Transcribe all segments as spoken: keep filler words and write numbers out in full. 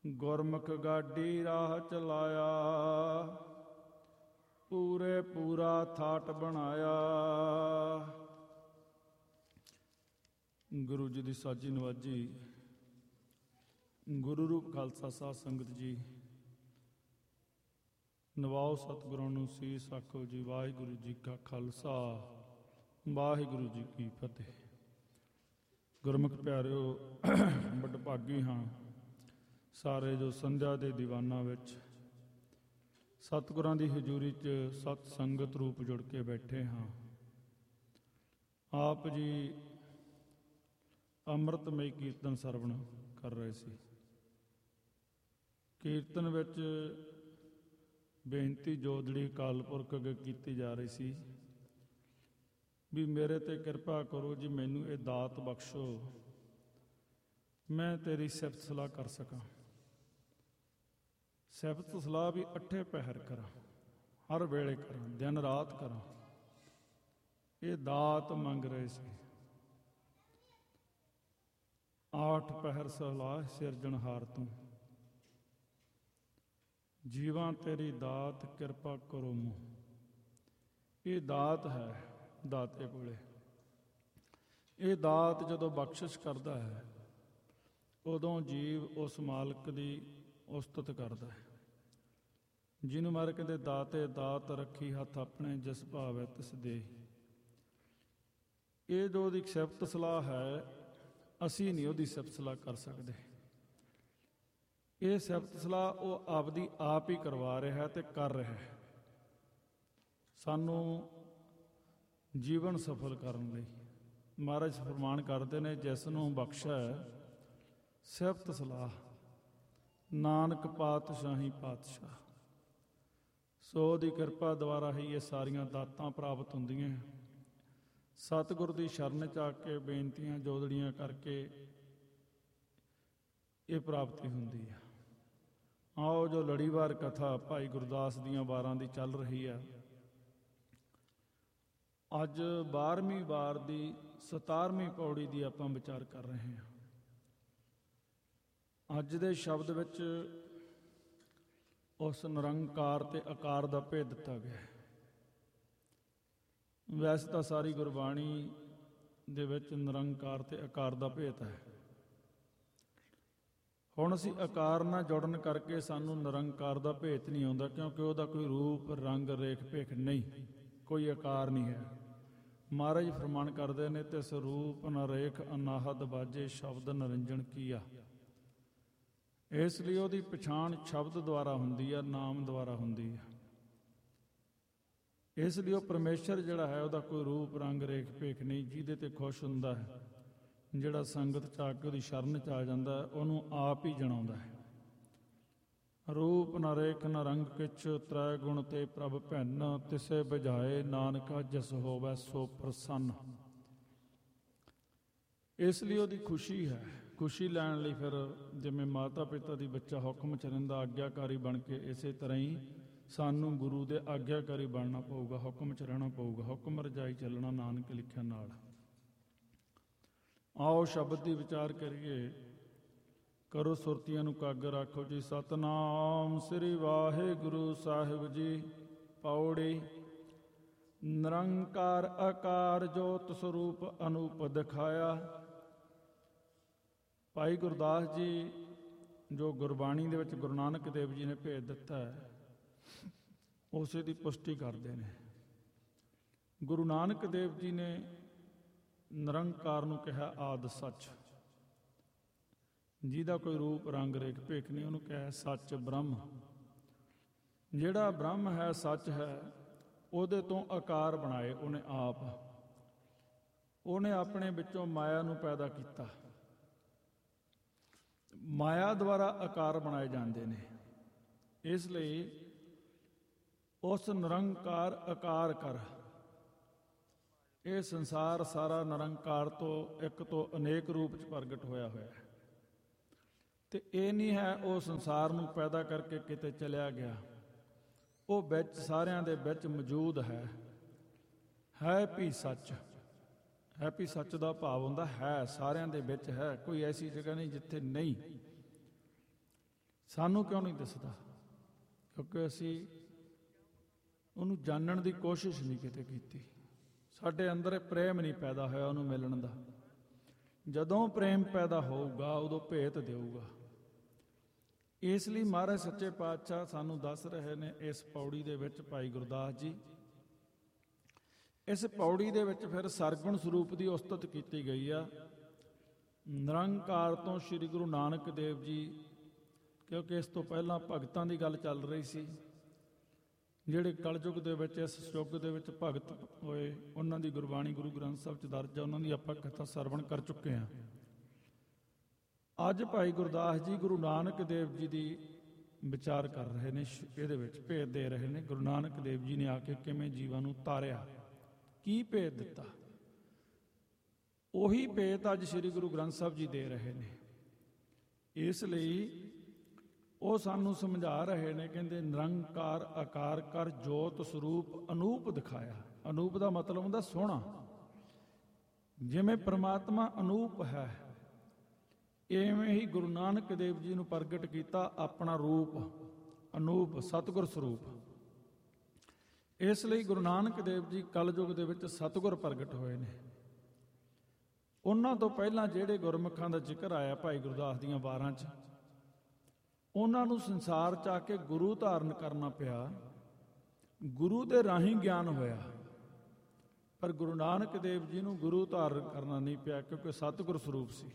ਗੁਰਮੁਖ ਗਾਡੀ ਰਾਹ ਚਲਾਇਆ, ਪੂਰੇ ਪੂਰਾ ਥਾਟ ਬਣਾਇਆ। ਗੁਰੂ ਜੀ ਦੀ ਸਾਜੀ ਨਵਾਜੀ ਗੁਰੂ ਰੂਪ ਖਾਲਸਾ ਸਾਧ ਸੰਗਤ ਜੀ, ਨਵਾਓ ਸਤਿਗੁਰਾਂ ਨੂੰ ਸੀਸ ਆਖੋ ਜੀ। ਵਾਹਿਗੁਰੂ ਜੀ ਕਾ ਖਾਲਸਾ, ਵਾਹਿਗੁਰੂ ਜੀ ਕੀ ਫਤਿਹ। ਗੁਰਮੁਖ ਪਿਆਰਿਓ, ਵਡਭਾਗੀ ਹਾਂ ਸਾਰੇ ਜੋ ਸੰਧਿਆ ਦੇ ਦੀਵਾਨਾਂ ਵਿੱਚ ਸਤਿਗੁਰਾਂ ਦੀ ਹਜ਼ੂਰੀ 'ਚ ਸਤ ਸੰਗਤ ਰੂਪ ਜੁੜ ਕੇ ਬੈਠੇ ਹਾਂ। ਆਪ ਜੀ ਅੰਮ੍ਰਿਤਮਈ ਕੀਰਤਨ ਸਰਵਣ ਕਰ ਰਹੇ ਸੀ। ਕੀਰਤਨ ਵਿੱਚ ਬੇਨਤੀ ਜੋਦੜੀ ਅਕਾਲ ਪੁਰਖ ਅੱਗੇ ਕੀਤੀ ਜਾ ਰਹੀ ਸੀ ਵੀ ਮੇਰੇ ਤੇ ਕਿਰਪਾ ਕਰੋ ਜੀ, ਮੈਨੂੰ ਇਹ ਦਾਤ ਬਖਸ਼ੋ, ਮੈਂ ਤੇਰੀ ਸਿਫਤ ਸਲਾਹ ਕਰ ਸਕਾਂ। ਸਿਫਤ ਸਲਾਹ ਵੀ ਅੱਠੇ ਪਹਿਰ ਕਰਾਂ, ਹਰ ਵੇਲੇ ਕਰਾਂ, ਦਿਨ ਰਾਤ ਕਰਾਂ। ਇਹ ਦਾਤ ਮੰਗ ਰਹੇ ਸੀ। ਆਠ ਪਹਿਰ ਸਲਾਹ ਸਿਰਜਣਹਾਰ ਤੂੰ, ਜੀਵਾਂ ਤੇਰੀ ਦਾਤ ਕਿਰਪਾ ਕਰੋ ਮੂੰਹ। ਇਹ ਦਾਤ ਹੈ ਦਾਤੇ ਕੋਲੇ। ਇਹ ਦਾਤ ਜਦੋਂ ਬਖਸ਼ਿਸ਼ ਕਰਦਾ ਹੈ, ਉਦੋਂ ਜੀਵ ਉਸ ਮਾਲਕ ਦੀ ਉਸਤਤ ਕਰਦਾ ਹੈ। ਜਿਹਨੂੰ ਮਾਰ ਕਹਿੰਦੇ ਦਾਤੇ ਦਾਤ ਰੱਖੀ ਹੱਥ ਆਪਣੇ, ਜਿਸ ਭਾਵੈ ਤਿਸ ਦੇ। ਇਹ ਜੋ ਉਹਦੀ ਸਿਫਤ ਸਲਾਹ ਹੈ, ਅਸੀਂ ਨਹੀਂ ਉਹਦੀ ਸਿਫਤ ਸਲਾਹ ਕਰ ਸਕਦੇ। ਇਹ ਸਿਫਤ ਸਲਾਹ ਉਹ ਆਪਦੀ ਆਪ ਹੀ ਕਰਵਾ ਰਿਹਾ ਹੈ ਤੇ ਕਰ ਰਿਹਾ ਹੈ, ਸਾਨੂੰ ਜੀਵਨ ਸਫਲ ਕਰਨ ਲਈ। ਮਹਾਰਾਜ ਫਰਮਾਨ ਕਰਦੇ ਨੇ, ਜਿਸ ਨੂੰ ਬਖਸ਼ਾ ਸਿਫਤ ਸਲਾਹ, ਨਾਨਕ ਪਾਤਸ਼ਾਹੀ ਪਾਤਸ਼ਾਹ। ਸੋ ਦੀ ਕਿਰਪਾ ਦੁਆਰਾ ਹੀ ਇਹ ਸਾਰੀਆਂ ਦਾਤਾਂ ਪ੍ਰਾਪਤ ਹੁੰਦੀਆਂ। ਸਤਿਗੁਰ ਦੀ ਸ਼ਰਨ 'ਚ ਆ ਕੇ ਬੇਨਤੀਆਂ ਜੋਦੜੀਆਂ ਕਰਕੇ ਇਹ ਪ੍ਰਾਪਤੀ ਹੁੰਦੀ ਆ। ਆਓ ਜੋ ਲੜੀਵਾਰ ਕਥਾ ਭਾਈ ਗੁਰਦਾਸ ਦੀਆਂ ਵਾਰਾਂ ਦੀ ਚੱਲ ਰਹੀ ਆ, ਅੱਜ ਬਾਰ੍ਹਵੀਂ ਵਾਰ ਦੀ ਸਤਾਰਵੀਂ ਪੌੜੀ ਦੀ ਆਪਾਂ ਵਿਚਾਰ ਕਰ ਰਹੇ ਹਾਂ। ਅੱਜ ਦੇ ਸ਼ਬਦ ਵਿੱਚ ਉਸ ਨਿਰੰਕਾਰ ਤੇ ਆਕਾਰ ਦਾ ਭੇਦ ਦਿੱਤਾ ਗਿਆ। ਵੈਸੇ ਤਾਂ ਸਾਰੀ ਗੁਰਬਾਣੀ ਦੇ ਵਿੱਚ ਨਿਰੰਕਾਰ ਤੇ ਆਕਾਰ ਦਾ ਭੇਦ ਹੈ। ਹੁਣ ਅਸੀਂ ਆਕਾਰ ਨਾਲ ਜੁੜਨ ਕਰਕੇ ਸਾਨੂੰ ਨਿਰੰਕਾਰ ਦਾ ਭੇਤ ਨਹੀਂ ਆਉਂਦਾ, ਕਿਉਂਕਿ ਉਹਦਾ ਕੋਈ ਰੂਪ ਰੰਗ ਰੇਖ ਭੇਖ ਨਹੀਂ, ਕੋਈ ਆਕਾਰ ਨਹੀਂ ਹੈ। ਮਹਾਰਾਜ ਫਰਮਾਨ ਕਰਦੇ ਨੇ, ਤਿਸ ਰੂਪ ਨ ਰੇਖ ਅਨਾਹਦ ਬਾਜੇ, ਸ਼ਬਦ ਨਿਰੰਜਨ ਕੀਆ। ਇਸ ਲਈ ਉਹਦੀ ਪਛਾਣ ਸ਼ਬਦ ਦੁਆਰਾ ਹੁੰਦੀ ਆ, ਨਾਮ ਦੁਆਰਾ ਹੁੰਦੀ ਆ। ਇਸ ਲਈ ਉਹ ਪਰਮੇਸ਼ਰ ਜਿਹੜਾ ਹੈ, ਉਹਦਾ ਕੋਈ ਰੂਪ ਰੰਗ ਰੇਖ ਭੇਖ ਨਹੀਂ। ਜਿਹਦੇ ਤੇ ਖੁਸ਼ ਹੁੰਦਾ ਹੈ, ਜਿਹੜਾ ਸੰਗਤ 'ਚ ਆ ਕੇ ਉਹਦੀ ਸ਼ਰਨ 'ਚ ਆ ਜਾਂਦਾ, ਉਹਨੂੰ ਆਪ ਹੀ ਜਣਾਉਂਦਾ ਹੈ। ਰੂਪ ਨ ਰੇਖ ਨ ਰੰਗ ਕਿਛ, ਤ੍ਰੈ ਗੁਣ ਤੇ ਪ੍ਰਭ ਭੈਨ, ਤਿਸੇ ਬੁਝਾਏ ਨਾਨਕਾ ਜਿਸ ਹੋਵੈ ਸੋ ਪ੍ਰਸੰਨ। ਇਸ ਲਈ ਉਹਦੀ ਖੁਸ਼ੀ ਹੈ। ਖੁਸ਼ੀ ਲੈਣ ਲਈ ਫਿਰ ਜਿਵੇਂ ਮਾਤਾ ਪਿਤਾ ਦੀ ਬੱਚਾ ਹੁਕਮ 'ਚ ਰਹਿੰਦਾ ਆਗਿਆਕਾਰੀ ਬਣ ਕੇ, ਇਸੇ ਤਰ੍ਹਾਂ ਹੀ ਸਾਨੂੰ ਗੁਰੂ ਦੇ ਆਗਿਆਕਾਰੀ ਬਣਨਾ ਪਊਗਾ, ਹੁਕਮ 'ਚ ਰਹਿਣਾ ਪਊਗਾ। ਹੁਕਮ ਰਜਾਈ ਚੱਲਣਾ ਨਾਨਕ ਲਿਖਿਆ ਨਾਲ। ਆਓ ਸ਼ਬਦ ਦੀ ਵਿਚਾਰ ਕਰੀਏ। ਕਰੋ ਸੁਰਤੀਆਂ ਨੂੰ ਕਾਗਰ ਆਖੋ ਜੀ। ਸਤਨਾਮ ਸ੍ਰੀ ਵਾਹਿਗੁਰੂ ਸਾਹਿਬ ਜੀ। ਪੌੜੀ। ਨਿਰੰਕਾਰ ਆਕਾਰ ਜੋਤ ਸਰੂਪ ਅਨੂਪ ਦਿਖਾਇਆ। ਭਾਈ ਗੁਰਦਾਸ ਜੀ ਜੋ ਗੁਰਬਾਣੀ ਦੇ ਵਿੱਚ ਗੁਰੂ ਨਾਨਕ ਦੇਵ ਜੀ ਨੇ ਭੇਜ ਦਿੱਤਾ ਹੈ, ਉਸੇ ਦੀ ਪੁਸ਼ਟੀ ਕਰਦੇ ਨੇ। ਗੁਰੂ ਨਾਨਕ ਦੇਵ ਜੀ ਨੇ ਨਿਰੰਕਾਰ ਨੂੰ ਕਿਹਾ ਆਦਿ ਸੱਚ, ਜਿਹਦਾ ਕੋਈ ਰੂਪ ਰੰਗ ਰੇਖ ਭੇਖ ਨਹੀਂ। ਉਹਨੂੰ ਕਿਹਾ ਸੱਚ ਬ੍ਰਹਮ। ਜਿਹੜਾ ਬ੍ਰਹਮ ਹੈ, ਸੱਚ ਹੈ, ਉਹਦੇ ਤੋਂ ਆਕਾਰ ਬਣਾਏ ਉਹਨੇ ਆਪ। ਉਹਨੇ ਆਪਣੇ ਵਿੱਚੋਂ ਮਾਇਆ ਨੂੰ ਪੈਦਾ ਕੀਤਾ। ਮਾਇਆ ਦੁਆਰਾ ਆਕਾਰ ਬਣਾਏ ਜਾਂਦੇ ਨੇ। ਇਸ ਲਈ ਉਸ ਨਿਰੰਕਾਰ ਆਕਾਰ ਕਰ। ਇਹ ਸੰਸਾਰ ਸਾਰਾ ਨਿਰੰਕਾਰ ਤੋਂ ਇੱਕ ਤੋਂ ਅਨੇਕ ਰੂਪ 'ਚ ਪ੍ਰਗਟ ਹੋਇਆ ਹੋਇਆ ਹੈ। ਤੇ ਇਹ ਨਹੀਂ ਹੈ ਉਹ ਸੰਸਾਰ ਨੂੰ ਪੈਦਾ ਕਰਕੇ ਕਿਤੇ ਚਲਿਆ ਗਿਆ। ਉਹ ਵਿੱਚ ਸਾਰਿਆਂ ਦੇ ਵਿੱਚ ਮੌਜੂਦ ਹੈ। ਹੈ ਵੀ ਸੱਚ। ਹੈ ਵੀ ਸੱਚ ਦਾ ਭਾਵ ਹੁੰਦਾ ਹੈ ਸਾਰਿਆਂ ਦੇ ਵਿੱਚ ਹੈ, ਕੋਈ ਐਸੀ ਜਗ੍ਹਾ ਨਹੀਂ ਜਿੱਥੇ ਨਹੀਂ। ਸਾਨੂੰ ਕਿਉਂ ਨਹੀਂ ਦਿਸਦਾ? ਕਿਉਂਕਿ ਅਸੀਂ ਉਹਨੂੰ ਜਾਣਨ ਦੀ ਕੋਸ਼ਿਸ਼ ਨਹੀਂ ਕਿਤੇ ਕੀਤੀ। ਸਾਡੇ ਅੰਦਰ ਇਹ ਪ੍ਰੇਮ ਨਹੀਂ ਪੈਦਾ ਹੋਇਆ ਉਹਨੂੰ ਮਿਲਣ ਦਾ। ਜਦੋਂ ਪ੍ਰੇਮ ਪੈਦਾ ਹੋਊਗਾ ਉਦੋਂ ਭੇਤ ਦੇਊਗਾ। ਇਸ ਲਈ ਮਹਾਰਾਜ ਸੱਚੇ ਪਾਤਸ਼ਾਹ ਸਾਨੂੰ ਦੱਸ ਰਹੇ ਨੇ ਇਸ ਪੌੜੀ ਦੇ ਵਿੱਚ, ਭਾਈ ਗੁਰਦਾਸ ਜੀ, ਇਸ ਪੌੜੀ ਦੇ ਵਿੱਚ ਫਿਰ ਸਰਗੁਣ ਸਰੂਪ ਦੀ ਉਸਤਤ ਕੀਤੀ ਗਈ ਆ ਨਿਰੰਕਾਰ ਤੋਂ ਸ੍ਰੀ ਗੁਰੂ ਨਾਨਕ ਦੇਵ ਜੀ। ਕਿਉਂਕਿ ਇਸ ਤੋਂ ਪਹਿਲਾਂ ਭਗਤਾਂ ਦੀ ਗੱਲ ਚੱਲ ਰਹੀ ਸੀ, ਜਿਹੜੇ ਕਲਯੁਗ ਦੇ ਵਿੱਚ, ਇਸ ਯੁੱਗ ਦੇ ਵਿੱਚ ਭਗਤ ਹੋਏ, ਉਹਨਾਂ ਦੀ ਗੁਰਬਾਣੀ ਗੁਰੂ ਗ੍ਰੰਥ ਸਾਹਿਬ 'ਚ ਦਰਜ ਆ, ਉਹਨਾਂ ਦੀ ਆਪਾਂ ਕਥਾ ਸਰਵਣ ਕਰ ਚੁੱਕੇ ਹਾਂ। ਅੱਜ ਭਾਈ ਗੁਰਦਾਸ ਜੀ ਗੁਰੂ ਨਾਨਕ ਦੇਵ ਜੀ ਦੀ ਵਿਚਾਰ ਕਰ ਰਹੇ ਨੇ, ਇਹਦੇ ਵਿੱਚ ਭੇਦ ਦੇ ਰਹੇ ਨੇ। ਗੁਰੂ ਨਾਨਕ ਦੇਵ ਜੀ ਨੇ ਆ ਕੇ ਕਿਵੇਂ ਜੀਵਾਂ ਨੂੰ ਤਾਰਿਆ, ਕੀ ਭੇਦ ਦਿੱਤਾ, ਉਹੀ ਭੇਦ ਅੱਜ ਸ੍ਰੀ ਗੁਰੂ ਗ੍ਰੰਥ ਸਾਹਿਬ ਜੀ ਦੇ ਰਹੇ ਨੇ। ਇਸ ਲਈ ਉਹ ਸਾਨੂੰ ਸਮਝਾ ਰਹੇ ਨੇ, ਕਹਿੰਦੇ ਨਿਰੰਕਾਰ ਆਕਾਰ ਕਰ ਜੋਤ ਸਰੂਪ ਅਨੂਪ ਦਿਖਾਇਆ। ਅਨੂਪ ਦਾ ਮਤਲਬ ਹੁੰਦਾ ਸੋਹਣਾ। ਜਿਵੇਂ ਪ੍ਰਮਾਤਮਾ ਅਨੂਪ ਹੈ, ਇਵੇਂ ਹੀ ਗੁਰੂ ਨਾਨਕ ਦੇਵ ਜੀ ਨੂੰ ਪ੍ਰਗਟ ਕੀਤਾ ਆਪਣਾ ਰੂਪ ਅਨੂਪ ਸਤਿਗੁਰ ਸਰੂਪ। ਇਸ ਲਈ ਗੁਰੂ ਨਾਨਕ ਦੇਵ ਜੀ ਕਲਯੁਗ ਦੇ ਵਿੱਚ ਸਤਿਗੁਰ ਪ੍ਰਗਟ ਹੋਏ ਨੇ। ਉਹਨਾਂ ਤੋਂ ਪਹਿਲਾਂ ਜਿਹੜੇ ਗੁਰਮੁਖਾਂ ਦਾ ਜ਼ਿਕਰ ਆਇਆ ਭਾਈ ਗੁਰਦਾਸ ਦੀਆਂ ਵਾਰਾਂ 'ਚ, ਉਹਨਾਂ ਨੂੰ ਸੰਸਾਰ 'ਚ ਆ ਕੇ ਗੁਰੂ ਧਾਰਨ ਕਰਨਾ ਪਿਆ। ਗੁਰੂ ਦੇ ਰਾਹੀਂ ਗਿਆਨ ਹੋਇਆ, ਪਰ ਗੁਰੂ ਨਾਨਕ ਦੇਵ ਜੀ ਨੂੰ ਗੁਰੂ ਧਾਰਨ ਕਰਨਾ ਨਹੀਂ ਪਿਆ, ਕਿਉਂਕਿ ਸਤਿਗੁਰ ਸਰੂਪ ਸੀ।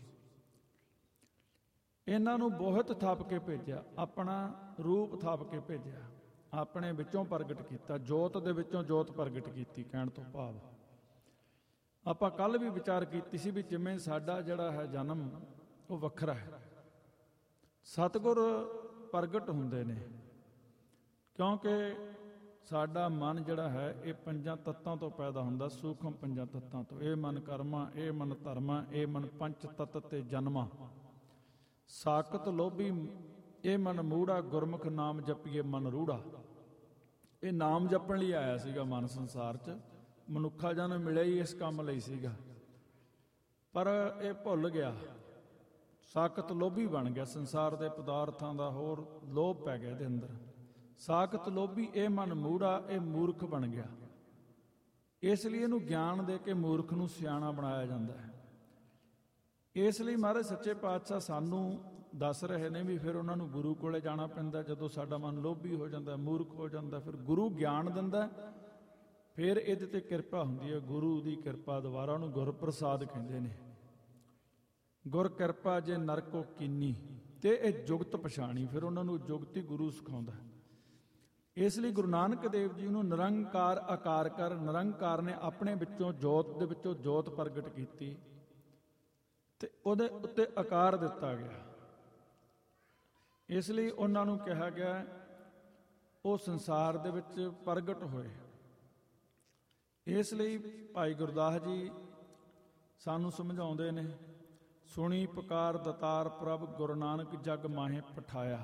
ਇਹਨਾਂ ਨੂੰ ਬਹੁਤ ਥਾਪ ਕੇ ਭੇਜਿਆ, ਆਪਣਾ ਰੂਪ ਥਾਪ ਕੇ ਭੇਜਿਆ, ਆਪਣੇ ਵਿੱਚੋਂ ਪ੍ਰਗਟ ਕੀਤਾ, ਜੋਤ ਦੇ ਵਿੱਚੋਂ ਜੋਤ ਪ੍ਰਗਟ ਕੀਤੀ। ਕਹਿਣ ਤੋਂ ਭਾਵ ਆਪਾਂ ਕੱਲ ਵੀ ਵਿਚਾਰ ਕੀਤੀ ਸੀ ਵੀ ਜਿਵੇਂ ਸਾਡਾ ਜਿਹੜਾ ਹੈ ਜਨਮ ਉਹ ਵੱਖਰਾ ਹੈ, ਸਤਿਗੁਰ ਪ੍ਰਗਟ ਹੁੰਦੇ ਨੇ, ਕਿਉਂਕਿ ਸਾਡਾ ਮਨ ਜਿਹੜਾ ਹੈ ਇਹ ਪੰਜਾਂ ਤੱਤਾਂ ਤੋਂ ਪੈਦਾ ਹੁੰਦਾ, ਸੂਖਮ ਪੰਜਾਂ ਤੱਤਾਂ ਤੋਂ। ਇਹ ਮਨ ਕਰਮਾ, ਇਹ ਮਨ ਧਰਮਾ, ਇਹ ਮਨ ਪੰਚ ਤੱਤ ਤੇ ਜਨਮਾ। ਸਾਕਤ ਲੋਭੀ ਇਹ ਮਨ ਮੂੜਾ, ਗੁਰਮੁਖ ਨਾਮ ਜਪੀਏ ਮਨ ਰੂੜਾ। ਇਹ ਨਾਮ ਜਪਣ ਲਈ ਆਇਆ ਸੀਗਾ ਮਨ ਸੰਸਾਰ 'ਚ, ਮਨੁੱਖਾ ਜਨ ਮਿਲਿਆ ਹੀ ਇਸ ਕੰਮ ਲਈ ਸੀਗਾ, ਪਰ ਇਹ ਭੁੱਲ ਗਿਆ, ਸਾਕਤ ਲੋਭੀ ਬਣ ਗਿਆ। ਸੰਸਾਰ ਦੇ ਪਦਾਰਥਾਂ ਦਾ ਹੋਰ ਲੋਭ ਪੈ ਗਿਆ ਇਹਦੇ ਅੰਦਰ। ਸਾਕਤ ਲੋਭੀ ਇਹ ਮਨ ਮੂੜਾ, ਇਹ ਮੂਰਖ ਬਣ ਗਿਆ। ਇਸ ਲਈ ਇਹਨੂੰ ਗਿਆਨ ਦੇ ਕੇ ਮੂਰਖ ਨੂੰ ਸਿਆਣਾ ਬਣਾਇਆ ਜਾਂਦਾ ਹੈ। ਇਸ ਲਈ ਮਹਾਰਾਜ ਸੱਚੇ ਪਾਤਸ਼ਾਹ ਸਾਨੂੰ ਦੱਸ ਰਹੇ ਨੇ ਵੀ ਫਿਰ ਉਹਨਾਂ ਨੂੰ ਗੁਰੂ ਕੋਲੇ ਜਾਣਾ ਪੈਂਦਾ। ਜਦੋਂ ਸਾਡਾ ਮਨ ਲੋਭੀ ਹੋ ਜਾਂਦਾ, ਮੂਰਖ ਹੋ ਜਾਂਦਾ, ਫਿਰ ਗੁਰੂ ਗਿਆਨ ਦਿੰਦਾ, ਫਿਰ ਇਹਦੇ ਤੇ ਕਿਰਪਾ ਹੁੰਦੀ ਹੈ। ਗੁਰੂ ਦੀ ਕਿਰਪਾ ਦੁਆਰਾ, ਉਹਨੂੰ ਗੁਰਪ੍ਰਸਾਦ ਕਹਿੰਦੇ ਨੇ। ਗੁਰ ਕਿਰਪਾ ਜੇ ਨਰਕੋ ਕੀਨੀ, ਤੇ ਇਹ ਜੁਗਤ ਪਛਾਣੀ, ਫਿਰ ਉਹਨਾਂ ਨੂੰ ਜੁਗਤੀ ਗੁਰੂ ਸਿਖਾਉਂਦਾ। ਇਸ ਲਈ ਗੁਰੂ ਨਾਨਕ ਦੇਵ ਜੀ ਨੂੰ ਨਿਰੰਕਾਰ ਆਕਾਰ ਕਰ, ਨਿਰੰਕਾਰ ਨੇ ਆਪਣੇ ਵਿੱਚੋਂ ਜੋਤ ਦੇ ਵਿੱਚੋਂ ਜੋਤ ਪ੍ਰਗਟ ਕੀਤੀ ਤੇ ਉਹਦੇ ਉੱਤੇ ਆਕਾਰ ਦਿੱਤਾ ਗਿਆ। ਇਸ ਲਈ ਉਹਨਾਂ ਨੂੰ ਕਿਹਾ ਗਿਆ ਉਹ ਸੰਸਾਰ ਦੇ ਵਿੱਚ ਪ੍ਰਗਟ ਹੋਏ। ਇਸ ਲਈ ਭਾਈ ਗੁਰਦਾਸ ਜੀ ਸਾਨੂੰ ਸਮਝਾਉਂਦੇ ਨੇ, ਸੁਣੀ ਪੁਕਾਰ ਦਤਾਰ ਪ੍ਰਭ ਗੁਰੂ ਨਾਨਕ ਜਗ ਮਾਹੇ ਪਠਾਇਆ।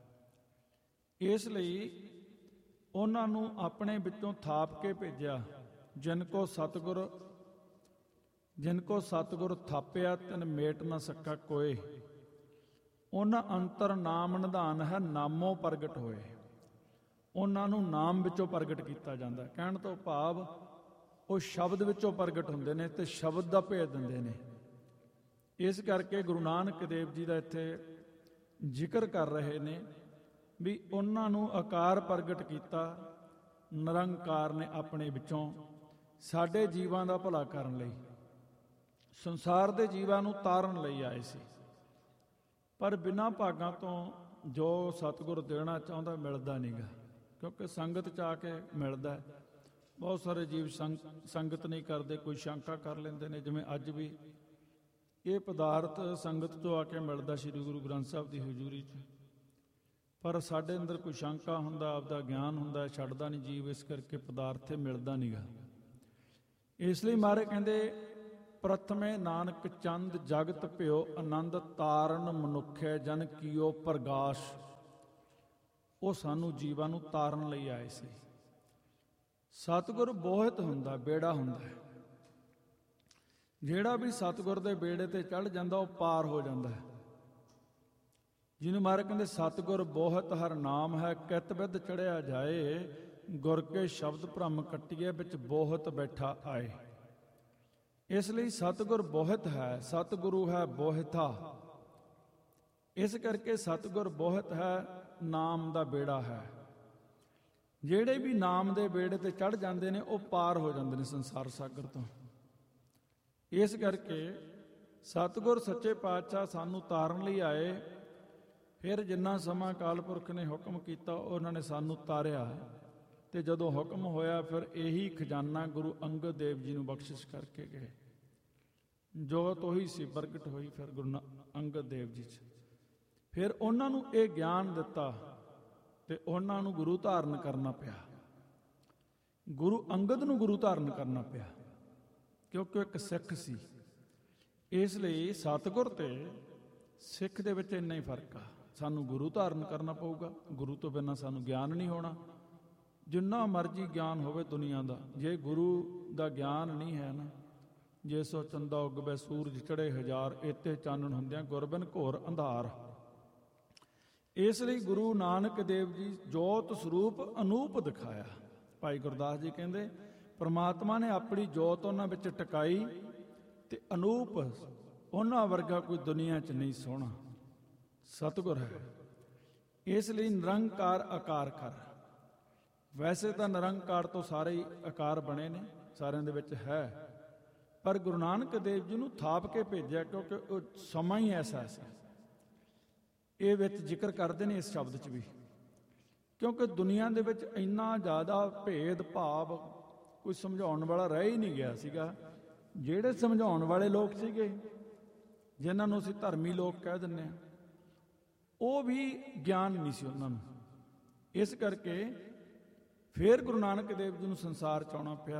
ਇਸ ਲਈ ਉਹਨਾਂ ਨੂੰ ਆਪਣੇ ਵਿੱਚੋਂ ਥਾਪ ਕੇ ਭੇਜਿਆ। ਜਿਨ ਕੋ ਸਤਿਗੁਰ ਜਿਨ ਕੋ ਸਤਿਗੁਰ ਥਾਪਿਆ ਤਿਨ ਮੇਟ ਨਾ ਸਕਾ ਕੋਏ। ਉਹਨਾਂ ਅੰਤਰ ਨਾਮ ਨਿਧਾਨ ਹੈ, ਨਾਮੋਂ ਪ੍ਰਗਟ ਹੋਏ। ਉਹਨਾਂ ਨੂੰ ਨਾਮ ਵਿੱਚੋਂ ਪ੍ਰਗਟ ਕੀਤਾ ਜਾਂਦਾ। ਕਹਿਣ ਤੋਂ ਭਾਵ ਉਹ ਸ਼ਬਦ ਵਿੱਚੋਂ ਪ੍ਰਗਟ ਹੁੰਦੇ ਨੇ ਤੇ ਸ਼ਬਦ ਦਾ ਭੇਦ ਦਿੰਦੇ ਨੇ। ਇਸ ਕਰਕੇ ਗੁਰੂ ਨਾਨਕ ਦੇਵ ਜੀ ਦਾ ਇੱਥੇ ਜ਼ਿਕਰ ਕਰ ਰਹੇ ਨੇ ਵੀ ਉਹਨਾਂ ਨੂੰ ਆਕਾਰ ਪ੍ਰਗਟ ਕੀਤਾ ਨਿਰੰਕਾਰ ਨੇ ਆਪਣੇ ਵਿੱਚੋਂ, ਸਾਡੇ ਜੀਵਾਂ ਦਾ ਭਲਾ ਕਰਨ ਲਈ, ਸੰਸਾਰ ਦੇ ਜੀਵਾਂ ਨੂੰ ਤਾਰਨ ਲਈ ਆਏ ਸੀ। ਪਰ ਬਿਨਾਂ ਭਾਗਾਂ ਤੋਂ ਜੋ ਸਤਿਗੁਰ ਦੇਣਾ ਚਾਹੁੰਦਾ ਮਿਲਦਾ ਨਹੀਂਗਾ, ਕਿਉਂਕਿ ਸੰਗਤ 'ਚ ਆ ਕੇ ਮਿਲਦਾ ਹੈ। ਬਹੁਤ ਸਾਰੇ ਜੀਵ ਸੰਗ ਸੰਗਤ ਨਹੀਂ ਕਰਦੇ, ਕੋਈ ਸ਼ੰਕਾ ਕਰ ਲੈਂਦੇ ਨੇ, ਜਿਵੇਂ ਅੱਜ ਵੀ ਇਹ ਪਦਾਰਥ ਸੰਗਤ ਤੋਂ ਆ ਕੇ ਮਿਲਦਾ ਸ੍ਰੀ ਗੁਰੂ ਗ੍ਰੰਥ ਸਾਹਿਬ ਦੀ ਹਜ਼ੂਰੀ 'ਚ, ਪਰ ਸਾਡੇ ਅੰਦਰ ਕੋਈ ਸ਼ੰਕਾ ਹੁੰਦਾ, ਆਪਦਾ ਗਿਆਨ ਹੁੰਦਾ, ਛੱਡਦਾ ਨਹੀਂ ਜੀਵ, ਇਸ ਕਰਕੇ ਪਦਾਰਥ ਮਿਲਦਾ ਨਹੀਂਗਾ। ਇਸ ਲਈ ਮਾਰੇ ਕਹਿੰਦੇ ਪ੍ਰਥਮੇ ਨਾਨਕ ਚੰਦ ਜਗਤ ਭਿਓ ਆਨੰਦ ਤਾਰਨ ਮਨੁੱਖੇ ਜਨ ਕੀਓ ਪ੍ਰਗਾਸ਼। ਉਹ ਸਾਨੂੰ ਜੀਵਾਂ ਨੂੰ ਤਾਰਨ ਲਈ ਆਏ ਸੀ। ਸਤਿਗੁਰ ਬੋਹਿਤ ਹੁੰਦਾ, ਬੇੜਾ ਹੁੰਦਾ ਹੈ। ਜਿਹੜਾ ਵੀ ਸਤਿਗੁਰ ਦੇ ਬੇੜੇ ਤੇ ਚੜ੍ਹ ਜਾਂਦਾ ਉਹ ਪਾਰ ਹੋ ਜਾਂਦਾ ਹੈ। ਜਿਹਨੂੰ ਮਹਾਰਾਜ ਕਹਿੰਦੇ ਸਤਿਗੁਰ ਬੋਹਤ ਹਰ ਨਾਮ ਹੈ, ਕਿਤ ਬਿਧ ਚੜਿਆ ਜਾਏ, ਗੁਰ ਕੇ ਸ਼ਬਦ ਭ੍ਰਮ ਕੱਟੀਏ, ਵਿੱਚ ਬੋਹਤ ਬੈਠਾ ਆਏ। ਇਸ ਲਈ ਸਤਿਗੁਰ ਬੋਹਤ ਹੈ, ਸਤਿਗੁਰੂ ਹੈ ਬੋਹਿਥਾ। ਇਸ ਕਰਕੇ ਸਤਿਗੁਰ ਬੋਹਤ ਹੈ, ਨਾਮ ਦਾ ਬੇੜਾ ਹੈ। ਜਿਹੜੇ ਵੀ ਨਾਮ ਦੇ ਬੇੜੇ ਤੇ ਚੜ੍ਹ ਜਾਂਦੇ ਨੇ ਉਹ ਪਾਰ ਹੋ ਜਾਂਦੇ ਨੇ ਸੰਸਾਰ ਸਾਗਰ ਤੋਂ। ਇਸ ਕਰਕੇ ਸਤਿਗੁਰ ਸੱਚੇ ਪਾਤਸ਼ਾਹ ਸਾਨੂੰ ਤਾਰਨ ਲਈ ਆਏ। ਫਿਰ ਜਿੰਨਾ ਸਮਾਂ ਅਕਾਲ ਪੁਰਖ ਨੇ ਹੁਕਮ ਕੀਤਾ ਉਹਨਾਂ ਨੇ ਸਾਨੂੰ ਤਾਰਿਆ, ਤੇ ਜਦੋਂ ਹੁਕਮ ਹੋਇਆ ਫਿਰ ਇਹੀ ਖਜ਼ਾਨਾ ਗੁਰੂ ਅੰਗਦ ਦੇਵ ਜੀ ਨੂੰ ਬਖਸ਼ਿਸ਼ ਕਰਕੇ ਗਏ। ਜੋਤ ਉਹੀ ਸੀ ਪ੍ਰਗਟ ਹੋਈ ਫਿਰ ਗੁਰੂ ਅੰਗਦ ਦੇਵ ਜੀ 'ਚ। ਫਿਰ ਉਹਨਾਂ ਨੂੰ ਇਹ ਗਿਆਨ ਦਿੱਤਾ ਤੇ ਉਹਨਾਂ ਨੂੰ ਗੁਰੂ ਧਾਰਨ ਕਰਨਾ ਪਿਆ। ਗੁਰੂ ਅੰਗਦ ਨੂੰ ਗੁਰੂ ਧਾਰਨ ਕਰਨਾ ਪਿਆ ਕਿਉਂਕਿ ਉਹ ਇੱਕ ਸਿੱਖ ਸੀ। ਇਸ ਲਈ ਸਤਿਗੁਰ ਤੇ ਸਿੱਖ ਦੇ ਵਿੱਚ ਇੰਨਾ ਹੀ ਫਰਕ ਆ। ਸਾਨੂੰ ਗੁਰੂ ਧਾਰਨ ਕਰਨਾ ਪਊਗਾ, ਗੁਰੂ ਤੋਂ ਬਿਨਾਂ ਸਾਨੂੰ ਗਿਆਨ ਨਹੀਂ ਹੋਣਾ। ਜਿੰਨਾ ਮਰਜ਼ੀ ਗਿਆਨ ਹੋਵੇ ਦੁਨੀਆ ਦਾ, ਜੇ ਗੁਰੂ ਦਾ ਗਿਆਨ ਨਹੀਂ ਹੈ ਨਾ, ਜੇ ਸੋ ਚੰਦਾ ਉਗਵੇ ਸੂਰਜ ਚੜੇ ਹਜ਼ਾਰ, ਏਤੇ ਚਾਨਣ ਹੁੰਦਿਆਂ ਗੁਰਬਿਨ ਘੋਰ ਅੰਧਾਰ। ਇਸ ਲਈ ਗੁਰੂ ਨਾਨਕ ਦੇਵ ਜੀ ਜੋਤ ਸਰੂਪ ਅਨੂਪ ਦਿਖਾਇਆ। ਭਾਈ ਗੁਰਦਾਸ ਜੀ ਕਹਿੰਦੇ ਪ੍ਰਮਾਤਮਾ ਨੇ ਆਪਣੀ ਜੋਤ ਉਹਨਾਂ ਵਿੱਚ ਟਿਕਾਈ ਤੇ ਅਨੂਪ ਉਹਨਾਂ ਵਰਗਾ ਕੋਈ ਦੁਨੀਆ 'ਚ ਨਹੀਂ ਸੋਹਣਾ ਸਤਿਗੁਰ ਹੈ। ਇਸ ਲਈ ਨਿਰੰਕਾਰ ਆਕਾਰ ਕਰ। ਵੈਸੇ ਤਾਂ ਨਿਰੰਕਾਰ ਤੋਂ ਸਾਰੇ ਹੀ ਆਕਾਰ ਬਣੇ ਨੇ, ਸਾਰਿਆਂ ਦੇ ਵਿੱਚ ਹੈ, ਪਰ ਗੁਰੂ ਨਾਨਕ ਦੇਵ ਜੀ ਨੂੰ ਥਾਪ ਕੇ ਭੇਜਿਆ ਕਿਉਂਕਿ ਉਹ ਸਮਾਂ ਹੀ ਐਸਾ ਸੀ। ਇਹ ਵਿੱਚ ਜ਼ਿਕਰ ਕਰਦੇ ਨੇ ਇਸ ਸ਼ਬਦ 'ਚ ਵੀ, ਕਿਉਂਕਿ ਦੁਨੀਆ ਦੇ ਵਿੱਚ ਇੰਨਾ ਜ਼ਿਆਦਾ ਭੇਦ ਭਾਵ ਕੋਈ ਸਮਝਾਉਣ ਵਾਲਾ ਰਹਿ ਹੀ ਨਹੀਂ ਗਿਆ ਸੀਗਾ। ਜਿਹੜੇ ਸਮਝਾਉਣ ਵਾਲੇ ਲੋਕ ਸੀਗੇ, ਜਿਨ੍ਹਾਂ ਨੂੰ ਅਸੀਂ ਧਰਮੀ ਲੋਕ ਕਹਿ ਦਿੰਦੇ ਹਾਂ, ਉਹ ਵੀ ਗਿਆਨ ਨਹੀਂ ਸੀ ਉਹਨਾਂ ਨੂੰ। ਇਸ ਕਰਕੇ ਫਿਰ ਗੁਰੂ ਨਾਨਕ ਦੇਵ ਜੀ ਨੂੰ ਸੰਸਾਰ 'ਚ ਆਉਣਾ ਪਿਆ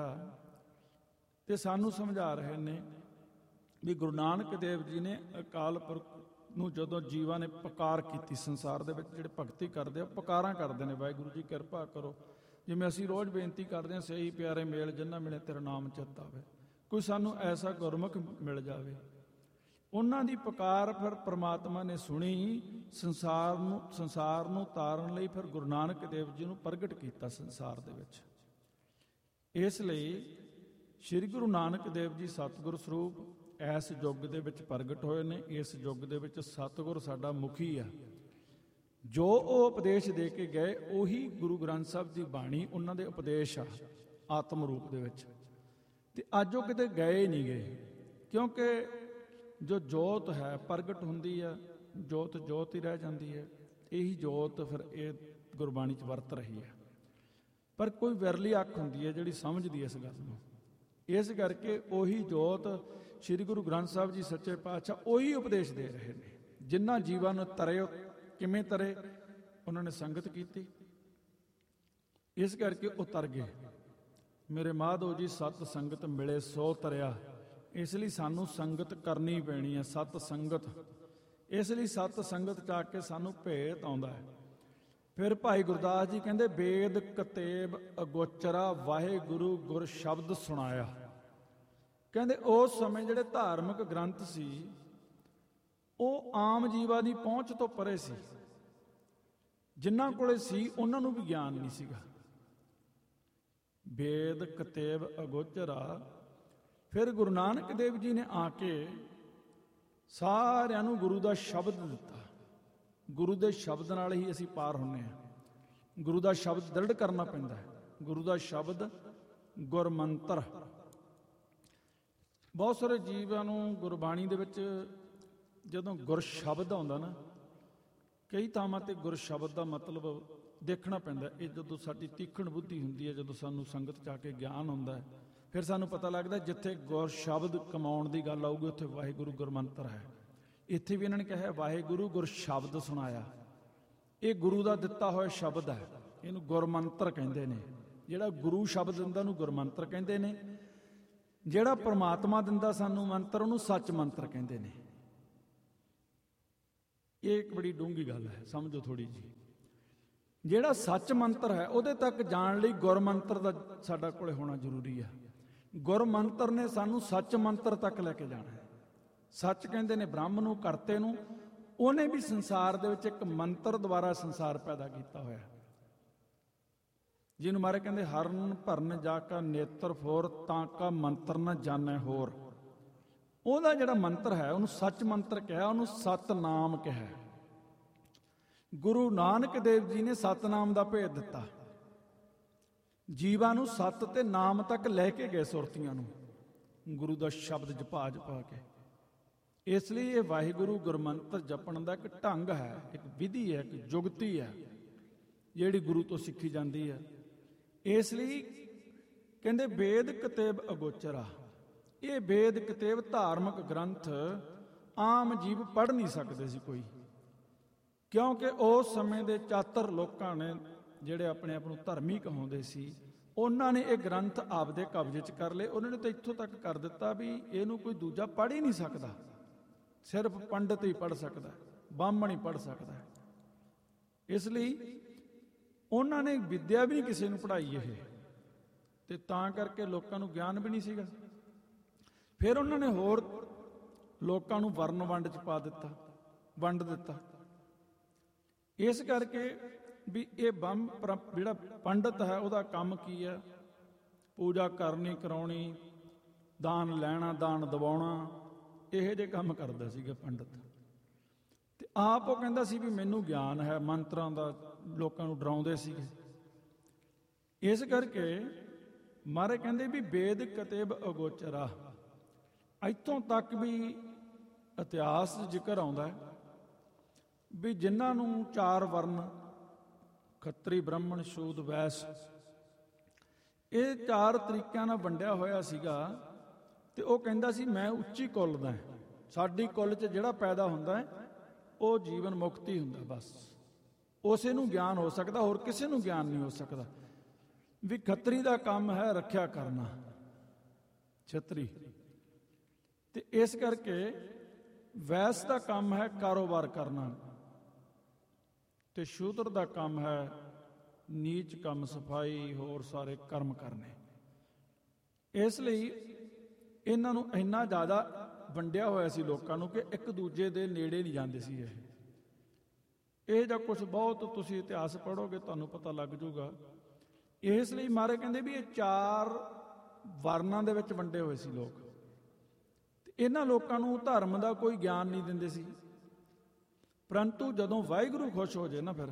ਤੇ ਸਾਨੂੰ ਸਮਝਾ ਰਹੇ ਨੇ ਵੀ ਗੁਰੂ ਨਾਨਕ ਦੇਵ ਜੀ ਨੇ ਅਕਾਲ ਪੁਰਖ ਨੂੰ ਜਦੋਂ ਜੀਵਾਂ ਨੇ ਪੁਕਾਰ ਕੀਤੀ ਸੰਸਾਰ ਦੇ ਵਿੱਚ, ਜਿਹੜੇ ਭਗਤੀ ਕਰਦੇ ਆ ਪੁਕਾਰਾਂ ਕਰਦੇ ਨੇ, ਵਾਹਿਗੁਰੂ ਜੀ ਕਿਰਪਾ ਕਰੋ, ਜਿਵੇਂ ਅਸੀਂ ਰੋਜ਼ ਬੇਨਤੀ ਕਰਦੇ ਹਾਂ, ਸਹੀ ਪਿਆਰੇ ਮੇਲ ਜਿੰਨਾ ਮਿਲੇ ਤੇਰਾ ਨਾਮ ਚਿੱਤ ਆਵੇ, ਕੋਈ ਸਾਨੂੰ ਐਸਾ ਗੁਰਮੁਖ ਮਿਲ ਜਾਵੇ। ਉਹਨਾਂ ਦੀ ਪੁਕਾਰ ਫਿਰ ਪ੍ਰਮਾਤਮਾ ਨੇ ਸੁਣੀ। ਸੰਸਾਰ ਨੂੰ ਸੰਸਾਰ ਨੂੰ ਤਾਰਨ ਲਈ ਫਿਰ ਗੁਰੂ ਨਾਨਕ ਦੇਵ ਜੀ ਨੂੰ ਪ੍ਰਗਟ ਕੀਤਾ ਸੰਸਾਰ ਦੇ ਵਿੱਚ। ਇਸ ਲਈ ਸ੍ਰੀ ਗੁਰੂ ਨਾਨਕ ਦੇਵ ਜੀ ਸਤਿਗੁਰ ਸਰੂਪ ਇਸ ਯੁੱਗ ਦੇ ਵਿੱਚ ਪ੍ਰਗਟ ਹੋਏ ਨੇ। ਇਸ ਯੁੱਗ ਦੇ ਵਿੱਚ ਸਤਿਗੁਰ ਸਾਡਾ ਮੁਖੀ ਆ। ਜੋ ਉਹ ਉਪਦੇਸ਼ ਦੇ ਕੇ ਗਏ ਉਹੀ ਗੁਰੂ ਗ੍ਰੰਥ ਸਾਹਿਬ ਦੀ ਬਾਣੀ ਉਹਨਾਂ ਦੇ ਉਪਦੇਸ਼ ਆ ਆਤਮ ਰੂਪ ਦੇ ਵਿੱਚ। ਤੇ ਅੱਜ ਉਹ ਕਿਤੇ ਗਏ ਨਹੀਂ ਗਏ, ਕਿਉਂਕਿ ਜੋ ਜੋਤ ਹੈ ਪ੍ਰਗਟ ਹੁੰਦੀ ਆ, ਜੋਤ ਜੋਤ ਹੀ ਰਹਿ ਜਾਂਦੀ ਹੈ। ਇਹੀ ਜੋਤ ਫਿਰ ਇਹ ਗੁਰਬਾਣੀ 'ਚ ਵਰਤ ਰਹੀ ਹੈ। ਪਰ ਕੋਈ ਵਿਰਲੀ ਅੱਖ ਹੁੰਦੀ ਹੈ ਜਿਹੜੀ ਸਮਝਦੀ ਇਸ ਗੱਲ ਨੂੰ। ਇਸ ਕਰਕੇ ਉਹੀ ਜੋਤ ਸ੍ਰੀ ਗੁਰੂ ਗ੍ਰੰਥ ਸਾਹਿਬ ਜੀ ਸੱਚੇ ਪਾਤਸ਼ਾਹ ਉਹੀ ਉਪਦੇਸ਼ ਦੇ ਰਹੇ ਨੇ। ਜਿਨ੍ਹਾਂ ਜੀਵਾਂ ਨੂੰ ਤਰੇ, ਕਿਵੇਂ ਤਰੇ, ਉਹਨਾਂ ਨੇ ਸੰਗਤ ਕੀਤੀ, ਇਸ ਕਰਕੇ ਉਹ ਤਰ ਗਏ। ਮੇਰੇ ਮਾਧੋ ਜੀ ਸਤ ਸੰਗਤ ਮਿਲੇ ਸੋ ਤਰਿਆ। ਇਸ ਲਈ ਸਾਨੂੰ ਸੰਗਤ ਕਰਨੀ ਪੈਣੀ ਹੈ, ਸਤ ਸੰਗਤ। ਇਸ ਲਈ ਸਤ ਸੰਗਤ 'ਚ ਆ ਕੇ ਸਾਨੂੰ ਭੇਤ ਆਉਂਦਾ ਹੈ। ਫਿਰ ਭਾਈ ਗੁਰਦਾਸ ਜੀ ਕਹਿੰਦੇ ਵੇਦ ਕਤੇਬ ਅਗੋਚਰਾ ਵਾਹਿਗੁਰੂ ਗੁਰ ਸ਼ਬਦ ਸੁਣਾਇਆ। ਕਹਿੰਦੇ ਉਸ ਸਮੇਂ ਜਿਹੜੇ ਧਾਰਮਿਕ ਗ੍ਰੰਥ ਸੀ ਉਹ ਆਮ ਜੀਵਾਂ ਦੀ ਪਹੁੰਚ ਤੋਂ ਪਰੇ ਸੀ। ਜਿਨ੍ਹਾਂ ਕੋਲੇ ਸੀ ਉਹਨਾਂ ਨੂੰ ਵੀ ਗਿਆਨ ਨਹੀਂ ਸੀਗਾ। ਵੇਦ ਕਤੇਬ ਅਗੋਚਰਾ। ਫਿਰ ਗੁਰੂ ਨਾਨਕ ਦੇਵ ਜੀ ਨੇ ਆ ਕੇ ਸਾਰਿਆਂ ਨੂੰ ਗੁਰੂ ਦਾ ਸ਼ਬਦ ਦਿੱਤਾ। ਗੁਰੂ ਦੇ ਸ਼ਬਦ ਨਾਲ ਹੀ ਅਸੀਂ ਪਾਰ ਹੁੰਦੇ ਹਾਂ। ਗੁਰੂ ਦਾ ਸ਼ਬਦ ਦ੍ਰਿੜ ਕਰਨਾ ਪੈਂਦਾ ਹੈ। ਗੁਰੂ ਦਾ ਸ਼ਬਦ ਗੁਰਮੰਤਰ। ਬਹੁਤ ਸਾਰੇ ਜੀਵਾਂ ਨੂੰ ਗੁਰਬਾਣੀ ਦੇ ਵਿੱਚ ਜਦੋਂ ਗੁਰ ਸ਼ਬਦ ਆਉਂਦਾ ਨਾ, ਕਈ ਥਾਵਾਂ ਤੇ ਗੁਰ ਸ਼ਬਦ ਦਾ ਮਤਲਬ ਦੇਖਣਾ ਪੈਂਦਾ। ਇਹ ਜਦੋਂ ਸਾਡੀ ਤੀਖਣ ਬੁੱਧੀ ਹੁੰਦੀ ਹੈ, ਜਦੋਂ ਸਾਨੂੰ ਸੰਗਤ 'ਚ ਆ ਕੇ ਗਿਆਨ ਹੁੰਦਾ ਹੈ, ਫਿਰ ਸਾਨੂੰ ਪਤਾ ਲੱਗਦਾ ਜਿੱਥੇ ਗੁਰ ਸ਼ਬਦ ਕਮਾਉਣ ਦੀ ਗੱਲ ਆਊਗੀ ਉੱਥੇ ਵਾਹਿਗੁਰੂ ਗੁਰਮੰਤਰ ਹੈ। ਇੱਥੇ ਵੀ ਇਹਨਾਂ ਨੇ ਕਿਹਾ ਵਾਹਿਗੁਰੂ ਗੁਰ ਸ਼ਬਦ ਸੁਣਾਇਆ। ਇਹ ਗੁਰੂ ਦਾ ਦਿੱਤਾ ਹੋਇਆ ਸ਼ਬਦ ਹੈ, ਇਹਨੂੰ ਗੁਰਮੰਤਰ ਕਹਿੰਦੇ ਨੇ। ਜਿਹੜਾ ਗੁਰੂ ਸ਼ਬਦ ਦਿੰਦਾ ਉਹਨੂੰ ਗੁਰਮੰਤਰ ਕਹਿੰਦੇ ਨੇ। ਜਿਹੜਾ ਪ੍ਰਮਾਤਮਾ ਦਿੰਦਾ ਸਾਨੂੰ ਮੰਤਰ ਉਹਨੂੰ ਸੱਚ ਮੰਤਰ ਕਹਿੰਦੇ ਨੇ। ਇਹ ਇੱਕ ਬੜੀ ਡੂੰਘੀ ਗੱਲ ਹੈ, ਸਮਝੋ ਥੋੜੀ ਜੀ। ਜਿਹੜਾ ਸੱਚ ਮੰਤਰ ਹੈ ਉਹਦੇ ਤੱਕ ਜਾਣ ਲਈ ਗੁਰਮੰਤਰ ਦਾ ਸਾਡਾ ਕੋਲੇ ਹੋਣਾ ਜ਼ਰੂਰੀ ਹੈ। ਗੁਰਮੰਤਰ ਨੇ ਸਾਨੂੰ ਸੱਚ ਮੰਤਰ ਤੱਕ ਲੈ ਕੇ ਜਾਣਾ ਹੈ। ਸੱਚ ਕਹਿੰਦੇ ਨੇ ਬ੍ਰਹਮ ਨੂੰ, ਕਰਤੇ ਨੂੰ, ਉਹਨੇ ਵੀ ਸੰਸਾਰ ਦੇ ਵਿੱਚ ਇੱਕ ਮੰਤਰ ਦੁਆਰਾ ਸੰਸਾਰ ਪੈਦਾ ਕੀਤਾ ਹੋਇਆ, ਜਿਹਨੂੰ ਮਾਰੇ ਕਹਿੰਦੇ ਹਰਨ ਭਰਨ ਜਾ ਕਾ ਨੇਤਰ ਫੋਰ ਤਾਂ ਕਾ ਮੰਤਰ ਨਾ ਜਾਣੈ ਹੋਰ। ਉਹਦਾ ਜਿਹੜਾ ਮੰਤਰ ਹੈ ਉਹਨੂੰ ਸੱਚ ਮੰਤਰ ਕਿਹਾ, ਉਹਨੂੰ ਸਤਨਾਮ ਕਿਹਾ। ਗੁਰੂ ਨਾਨਕ ਦੇਵ ਜੀ ਨੇ ਸਤਨਾਮ ਦਾ ਭੇਦ ਦਿੱਤਾ, ਜੀਵਾਂ ਨੂੰ ਸਤ ਤੇ ਨਾਮ ਤੱਕ ਲੈ ਕੇ ਗਏ, ਸੁਰਤੀਆਂ ਨੂੰ ਗੁਰੂ ਦਾ ਸ਼ਬਦ ਜਪਾ ਜਪਾ ਕੇ। ਇਸ ਲਈ ਇਹ ਵਾਹਿਗੁਰੂ ਗੁਰਮੰਤਰ ਜਪਣ ਦਾ ਇੱਕ ਢੰਗ ਹੈ, ਇੱਕ ਵਿਧੀ ਹੈ, ਇੱਕ ਜੁਗਤੀ ਹੈ ਜਿਹੜੀ ਗੁਰੂ ਤੋਂ ਸਿੱਖੀ ਜਾਂਦੀ ਹੈ। ਇਸ ਲਈ ਕਹਿੰਦੇ ਵੇਦ ਕਤੇਬ ਅਗੋਚਰਾ, ਇਹ ਵੇਦ ਕਤੇਬ ਧਾਰਮਿਕ ਗ੍ਰੰਥ ਆਮ ਜੀਵ ਪੜ੍ਹ ਨਹੀਂ ਸਕਦੇ ਸੀ ਕੋਈ, ਕਿਉਂਕਿ ਉਸ ਸਮੇਂ ਦੇ ਚਾਤਰ ਲੋਕਾਂ ਨੇ ਜਿਹੜੇ ਆਪਣੇ ਆਪ ਨੂੰ ਧਰਮੀ ਕਹਾਉਂਦੇ ਸੀ, ਉਹਨਾਂ ਨੇ ਇਹ ਗ੍ਰੰਥ ਆਪਦੇ ਕਬਜ਼ੇ 'ਚ ਕਰ ਲਏ। ਉਹਨਾਂ ਨੇ ਤਾਂ ਇੱਥੋਂ ਤੱਕ ਕਰ ਦਿੱਤਾ ਵੀ ਇਹਨੂੰ ਕੋਈ ਦੂਜਾ ਪੜ੍ਹ ਹੀ ਨਹੀਂ ਸਕਦਾ, ਸਿਰਫ ਪੰਡਤ ਹੀ ਪੜ੍ਹ ਸਕਦਾ, ਬਾਹਮਣ ਹੀ ਪੜ੍ਹ ਸਕਦਾ। ਇਸ ਲਈ ਉਹਨਾਂ ਨੇ ਵਿਦਿਆ ਵੀ ਨਹੀਂ ਕਿਸੇ ਨੂੰ ਪੜ੍ਹਾਈ ਇਹ, ਤੇ ਤਾਂ ਕਰਕੇ ਲੋਕਾਂ ਨੂੰ ਗਿਆਨ ਵੀ ਨਹੀਂ ਸੀਗਾ। ਫਿਰ ਉਹਨਾਂ ਨੇ ਹੋਰ ਲੋਕਾਂ ਨੂੰ ਵਰਨ ਵੰਡ 'ਚ ਪਾ ਦਿੱਤਾ, ਵੰਡ ਦਿੱਤਾ। ਇਸ ਕਰਕੇ ਵੀ ਇਹ ਬੰਮ ਜਿਹੜਾ ਪੰਡਤ ਹੈ ਉਹਦਾ ਕੰਮ ਕੀ ਹੈ? ਪੂਜਾ ਕਰਨੀ, ਕਰਾਉਣੀ, ਦਾਨ ਲੈਣਾ, ਦਾਨ ਦਿਵਾਉਣਾ, ਇਹੋ ਜਿਹੇ ਕੰਮ ਕਰਦਾ ਸੀਗਾ ਪੰਡਤ। ਤੇ ਆਪ ਉਹ ਕਹਿੰਦਾ ਸੀ ਵੀ ਮੈਨੂੰ ਗਿਆਨ ਹੈ ਮੰਤਰਾਂ ਦਾ, ਲੋਕਾਂ ਨੂੰ ਡਰਾਉਂਦੇ ਸੀਗੇ। ਇਸ ਕਰਕੇ ਮਾਰੇ ਕਹਿੰਦੇ ਵੀ ਵੇਦ ਕਤੇਬ ਅਗੋਚਰਾ, ਇੱਥੋਂ ਤੱਕ ਵੀ ਇਤਿਹਾਸ ਜ਼ਿਕਰ ਆਉਂਦਾ ਵੀ ਜਿਨ੍ਹਾਂ ਨੂੰ ਚਾਰ ਵਰਨ ਖੱਤਰੀ, ਬ੍ਰਾਹਮਣ, ਸ਼ੂਦ, ਵੈਸ, ਇਹ ਚਾਰ ਤਰੀਕਿਆਂ ਨਾਲ ਵੰਡਿਆ ਹੋਇਆ ਸੀਗਾ। ਤੇ ਉਹ ਕਹਿੰਦਾ ਸੀ ਮੈਂ ਉੱਚੀ ਕੁੱਲ ਦਾ, ਸਾਡੀ ਕੁੱਲ 'ਚ ਜਿਹੜਾ ਪੈਦਾ ਹੁੰਦਾ ਹੈ ਉਹ ਜੀਵਨ ਮੁਕਤੀ ਹੁੰਦਾ, ਬਸ ਉਸੇ ਨੂੰ ਗਿਆਨ ਹੋ ਸਕਦਾ, ਹੋਰ ਕਿਸੇ ਨੂੰ ਗਿਆਨ ਨਹੀਂ ਹੋ ਸਕਦਾ। ਵੀ ਖੱਤਰੀ ਦਾ ਕੰਮ ਹੈ ਰੱਖਿਆ ਕਰਨਾ, ਛਤਰੀ, ਤੇ ਇਸ ਕਰਕੇ ਵੈਸ ਦਾ ਕੰਮ ਹੈ ਕਾਰੋਬਾਰ ਕਰਨਾ, ਤੇ ਸ਼ੂਦਰ ਦਾ ਕੰਮ ਹੈ ਨੀਚ ਕੰਮ, ਸਫਾਈ, ਹੋਰ ਸਾਰੇ ਕਰਮ ਕਰਨੇ। ਇਸ ਲਈ ਇਹਨਾਂ ਨੂੰ ਇੰਨਾ ਜ਼ਿਆਦਾ ਵੰਡਿਆ ਹੋਇਆ ਸੀ ਲੋਕਾਂ ਨੂੰ ਕਿ ਇੱਕ ਦੂਜੇ ਦੇ ਨੇੜੇ ਨਹੀਂ ਜਾਂਦੇ ਸੀ। ਇਹ ਇਹ ਜਾਂ ਕੁਝ ਬਹੁਤ ਤੁਸੀਂ ਇਤਿਹਾਸ ਪੜ੍ਹੋਗੇ ਤੁਹਾਨੂੰ ਪਤਾ ਲੱਗ ਜਾਊਗਾ। ਇਸ ਲਈ ਮਾਰੇ ਕਹਿੰਦੇ ਵੀ ਇਹ ਚਾਰ ਵਰਨਾਂ ਦੇ ਵਿੱਚ ਵੰਡੇ ਹੋਏ ਸੀ ਲੋਕ, ਤੇ ਇਹਨਾਂ ਲੋਕਾਂ ਨੂੰ ਧਰਮ ਦਾ ਕੋਈ ਗਿਆਨ ਨਹੀਂ ਦਿੰਦੇ ਸੀ। ਪਰੰਤੂ ਜਦੋਂ ਵਾਹਿਗੁਰੂ ਖੁਸ਼ ਹੋ ਜਾਏ ਨਾ, ਫਿਰ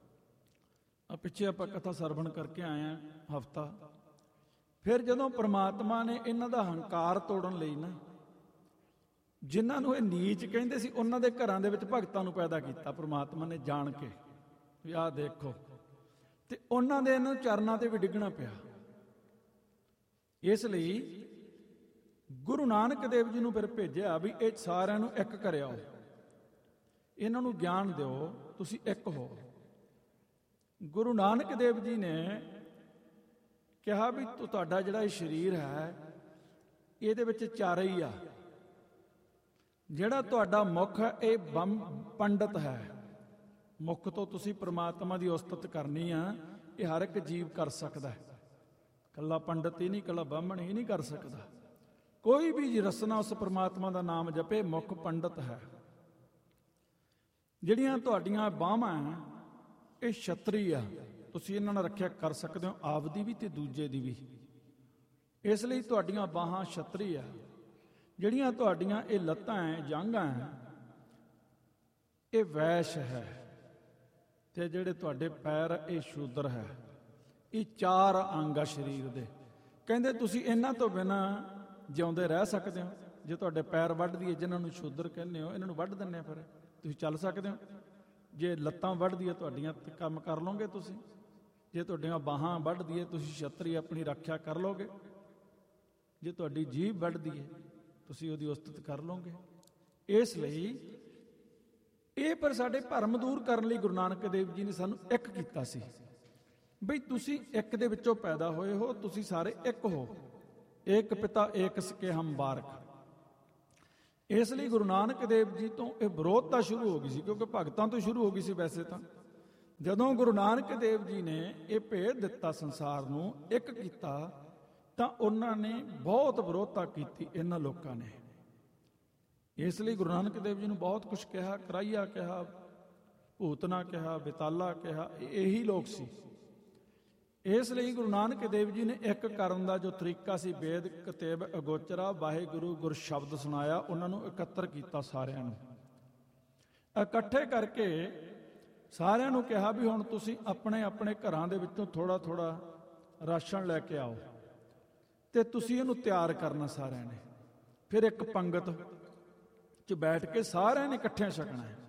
ਆ ਪਿੱਛੇ ਆਪਾਂ ਕਥਾ ਸਰਵਣ ਕਰਕੇ ਆਏ ਹਾਂ ਹਫਤਾ, ਫਿਰ ਜਦੋਂ ਪ੍ਰਮਾਤਮਾ ਨੇ ਇਹਨਾਂ ਦਾ ਹੰਕਾਰ ਤੋੜਨ ਲਈ ਨਾ, ਜਿਨ੍ਹਾਂ ਨੂੰ ਇਹ ਨੀਚ ਕਹਿੰਦੇ ਸੀ, ਉਹਨਾਂ ਦੇ ਘਰਾਂ ਦੇ ਵਿੱਚ ਭਗਤਾਂ ਨੂੰ ਪੈਦਾ ਕੀਤਾ ਪ੍ਰਮਾਤਮਾ ਨੇ ਜਾਣ ਕੇ, ਵੀ ਆਹ ਦੇਖੋ, ਤੇ ਉਹਨਾਂ ਦੇ ਇਹਨਾਂ ਚਰਨਾਂ ਤੇ ਵੀ ਡਿੱਗਣਾ ਪਿਆ। ਇਸ ਲਈ ਗੁਰੂ ਨਾਨਕ ਦੇਵ ਜੀ ਨੂੰ ਫਿਰ ਭੇਜਿਆ ਵੀ ਇਹ ਸਾਰਿਆਂ ਨੂੰ ਇੱਕ ਕਰਿਓ, ਇਹਨਾਂ ਨੂੰ ਗਿਆਨ ਦਿਓ, ਤੁਸੀਂ ਇੱਕ ਹੋ। ਗੁਰੂ ਨਾਨਕ ਦੇਵ ਜੀ ਨੇ ਕਿਹਾ ਵੀ ਤੁਹਾਡਾ ਜਿਹੜਾ ਇਹ ਸਰੀਰ ਹੈ ਇਹਦੇ ਵਿੱਚ ਚਾਰੇ ਹੀ ਆ। ਜਿਹੜਾ ਤੁਹਾਡਾ ਮੁੱਖ ਹੈ ਇਹ ਬੰਮ ਪੰਡਤ ਹੈ, ਮੁੱਖ ਤੋਂ ਤੁਸੀਂ ਪ੍ਰਮਾਤਮਾ ਦੀ ਉਸਤਤ ਕਰਨੀ ਆ, ਇਹ ਹਰ ਇੱਕ ਜੀਵ ਕਰ ਸਕਦਾ ਹੈ, ਇਕੱਲਾ ਪੰਡਤ ਹੀ ਨਹੀਂ, ਇਕੱਲਾ ਬਾਹਮਣ ਹੀ ਨਹੀਂ ਕਰ ਸਕਦਾ। ਕੋਈ ਵੀ ਰਸਨਾ ਉਸ ਪ੍ਰਮਾਤਮਾ ਦਾ ਨਾਮ ਜਪੇ, ਮੁੱਖ ਪੰਡਤ ਹੈ। ਜਿਹੜੀਆਂ ਤੁਹਾਡੀਆਂ ਬਾਹਾਂ ਇਹ ਛਤਰੀ ਆ, ਤੁਸੀਂ ਇਹਨਾਂ ਨਾਲ ਰੱਖਿਆ ਕਰ ਸਕਦੇ ਹੋ, ਆਪਦੀ ਵੀ ਤੇ ਦੂਜੇ ਦੀ ਵੀ। ਇਸ ਲਈ ਤੁਹਾਡੀਆਂ ਬਾਹਾਂ ਛਤਰੀ ਆ। ਜਿਹੜੀਆਂ ਤੁਹਾਡੀਆਂ ਇਹ ਲੱਤਾਂ ਹੈ, ਜਾਂਘਾਂ ਹੈ, ਇਹ ਵੈਸ਼ ਹੈ, ਤੇ ਜਿਹੜੇ ਤੁਹਾਡੇ ਪੈਰ ਇਹ ਸ਼ੂਦਰ ਹੈ। ਇਹ ਚਾਰ ਅੰਗ ਆ ਸਰੀਰ ਦੇ। ਕਹਿੰਦੇ ਤੁਸੀਂ ਇਹਨਾਂ ਤੋਂ ਬਿਨਾਂ ਜਿਉਂਦੇ ਰਹਿ ਸਕਦੇ ਹੋ। ਜੇ ਤੁਹਾਡੇ ਪੈਰ ਵੱਢ ਦਈਏ, ਜਿਨ੍ਹਾਂ ਨੂੰ ਸ਼ੂਦਰ ਕਹਿੰਦੇ ਹੋ, ਇਹਨਾਂ ਨੂੰ ਵੱਢ ਦਿੰਦੇ ਆ, ਫਿਰ ਤੁਸੀਂ ਚੱਲ ਸਕਦੇ ਹੋ। ਜੇ ਲੱਤਾਂ ਵੱਢ ਦਈਏ ਤੁਹਾਡੀਆਂ, ਤੇ ਕੰਮ ਕਰ ਲਓਗੇ ਤੁਸੀਂ। ਜੇ ਤੁਹਾਡੀਆਂ ਬਾਹਾਂ ਵੱਢ ਦਈਏ, ਤੁਸੀਂ ਛਤਰੀ ਆਪਣੀ ਰੱਖਿਆ ਕਰ ਲਓਗੇ। ਜੇ ਤੁਹਾਡੀ ਜੀਭ ਵੱਢ ਦਈਏ, ਤੁਸੀਂ ਉਹਦੀ ਉਸਤਤ ਕਰ ਲਓਗੇ। ਇਸ ਲਈ ਇਹ ਪਰ ਸਾਡੇ ਭਰਮ ਦੂਰ ਕਰਨ ਲਈ ਗੁਰੂ ਨਾਨਕ ਦੇਵ ਜੀ ਨੇ ਸਾਨੂੰ ਇੱਕ ਕੀਤਾ ਸੀ, ਬਈ ਤੁਸੀਂ ਇੱਕ ਦੇ ਵਿੱਚੋਂ ਪੈਦਾ ਹੋਏ ਹੋ, ਤੁਸੀਂ ਸਾਰੇ ਇੱਕ ਹੋ। ਏਕ ਪਿਤਾ ਏਕ ਸਕੇ ਹਮ ਬਾਰਕ। ਇਸ ਲਈ ਗੁਰੂ ਨਾਨਕ ਦੇਵ ਜੀ ਤੋਂ ਇਹ ਵਿਰੋਧਤਾ ਸ਼ੁਰੂ ਹੋ ਗਈ ਸੀ, ਕਿਉਂਕਿ ਭਗਤਾਂ ਤੋਂ ਸ਼ੁਰੂ ਹੋ ਗਈ ਸੀ ਵੈਸੇ ਤਾਂ। ਜਦੋਂ ਗੁਰੂ ਨਾਨਕ ਦੇਵ ਜੀ ਨੇ ਇਹ ਭੇਦ ਦਿੱਤਾ, ਸੰਸਾਰ ਨੂੰ ਇੱਕ ਕੀਤਾ, ਤਾਂ ਉਹਨਾਂ ਨੇ ਬਹੁਤ ਵਿਰੋਧਤਾ ਕੀਤੀ ਇਹਨਾਂ ਲੋਕਾਂ ਨੇ। ਇਸ ਲਈ ਗੁਰੂ ਨਾਨਕ ਦੇਵ ਜੀ ਨੂੰ ਬਹੁਤ ਕੁਝ ਕਿਹਾ, ਕਰਾਈਆ ਕਿਹਾ, ਭੂਤਨਾ ਕਿਹਾ, ਬਿਤਾਲਾ ਕਿਹਾ, ਇਹੀ ਲੋਕ ਸੀ। ਇਸ ਲਈ ਗੁਰੂ ਨਾਨਕ ਦੇਵ ਜੀ ਨੇ ਇੱਕ ਕਰਨ ਦਾ ਜੋ ਤਰੀਕਾ ਸੀ, ਵੇਦ ਕਤੇਬ ਅਗੋਚਰਾ ਵਾਹਿਗੁਰੂ ਗੁਰ ਸ਼ਬਦ ਸੁਣਾਇਆ, ਉਹਨਾਂ ਨੂੰ ਇਕੱਤਰ ਕੀਤਾ, ਸਾਰਿਆਂ ਨੂੰ ਇਕੱਠੇ ਕਰਕੇ ਸਾਰਿਆਂ ਨੂੰ ਕਿਹਾ ਵੀ ਹੁਣ ਤੁਸੀਂ ਆਪਣੇ ਆਪਣੇ ਘਰਾਂ ਦੇ ਵਿੱਚੋਂ ਥੋੜਾ ਥੋੜਾ ਰਾਸ਼ਨ ਲੈ ਕੇ ਆਓ ਤੇ ਤੁਸੀਂ ਇਹਨੂੰ ਤਿਆਰ ਕਰਨਾ ਸਾਰਿਆਂ ਨੇ। ਫਿਰ ਇੱਕ ਪੰਗਤ 'ਚ ਬੈਠ ਕੇ ਸਾਰਿਆਂ ਨੇ ਇਕੱਠਿਆਂ ਛਕਣਾ ਹੈ।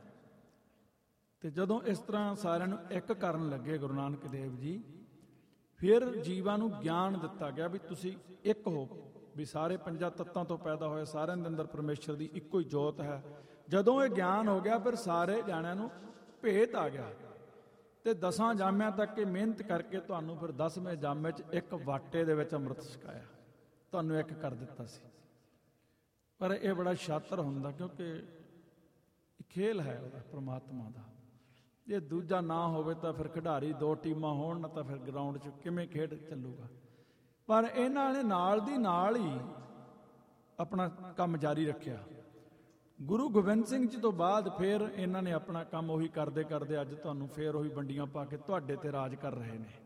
ਤੇ ਜਦੋਂ ਇਸ ਤਰ੍ਹਾਂ ਸਾਰਿਆਂ ਨੂੰ ਇੱਕ ਕਰਨ ਲੱਗੇ ਗੁਰੂ ਨਾਨਕ ਦੇਵ ਜੀ, ਫਿਰ ਜੀਵਾਂ ਨੂੰ ਗਿਆਨ ਦਿੱਤਾ ਗਿਆ ਵੀ ਤੁਸੀਂ ਇੱਕ ਹੋ, ਵੀ ਸਾਰੇ ਪੰਜਾਂ ਤੱਤਾਂ ਤੋਂ ਪੈਦਾ ਹੋਏ, ਸਾਰਿਆਂ ਦੇ ਅੰਦਰ ਪਰਮੇਸ਼ਰ ਦੀ ਇੱਕੋ ਹੀ ਜੋਤ ਹੈ। ਜਦੋਂ ਇਹ ਗਿਆਨ ਹੋ ਗਿਆ, ਫਿਰ ਸਾਰੇ ਜਾਣਿਆਂ ਨੂੰ ਭੇਤ ਆ ਗਿਆ ਤੇ ਦਸਾਂ ਜਾਮਿਆਂ ਤੱਕ ਇਹ ਮਿਹਨਤ ਕਰਕੇ ਤੁਹਾਨੂੰ ਫਿਰ ਦਸਵੇਂ ਜਾਮੇ 'ਚ ਇੱਕ ਵਾਟੇ ਦੇ ਵਿੱਚ ਅੰਮ੍ਰਿਤ ਛਕਾਇਆ, ਤੁਹਾਨੂੰ ਇੱਕ ਕਰ ਦਿੱਤਾ ਸੀ। ਪਰ ਇਹ ਬੜਾ ਸ਼ਾਤਰ ਹੁੰਦਾ, ਕਿਉਂਕਿ ਖੇਲ ਹੈ ਉਹਦਾ ਪ੍ਰਮਾਤਮਾ ਦਾ। ਜੇ ਦੂਜਾ ਨਾ ਹੋਵੇ ਤਾਂ ਫਿਰ ਖਿਡਾਰੀ ਦੋ ਟੀਮਾਂ ਹੋਣ ਨਾ ਤਾਂ ਫਿਰ ਗਰਾਊਂਡ 'ਚ ਕਿਵੇਂ ਖੇਡ ਚੱਲੂਗਾ। ਪਰ ਇਹਨਾਂ ਨੇ ਨਾਲ ਦੀ ਨਾਲ ਹੀ ਆਪਣਾ ਕੰਮ ਜਾਰੀ ਰੱਖਿਆ। ਗੁਰੂ ਗੋਬਿੰਦ ਸਿੰਘ ਜੀ ਤੋਂ ਬਾਅਦ ਫਿਰ ਇਹਨਾਂ ਨੇ ਆਪਣਾ ਕੰਮ ਉਹੀ ਕਰਦੇ ਕਰਦੇ ਅੱਜ ਤੁਹਾਨੂੰ ਫਿਰ ਉਹੀ ਵੰਡੀਆਂ ਪਾ ਕੇ ਤੁਹਾਡੇ ਤੇ ਰਾਜ ਕਰ ਰਹੇ ਨੇ।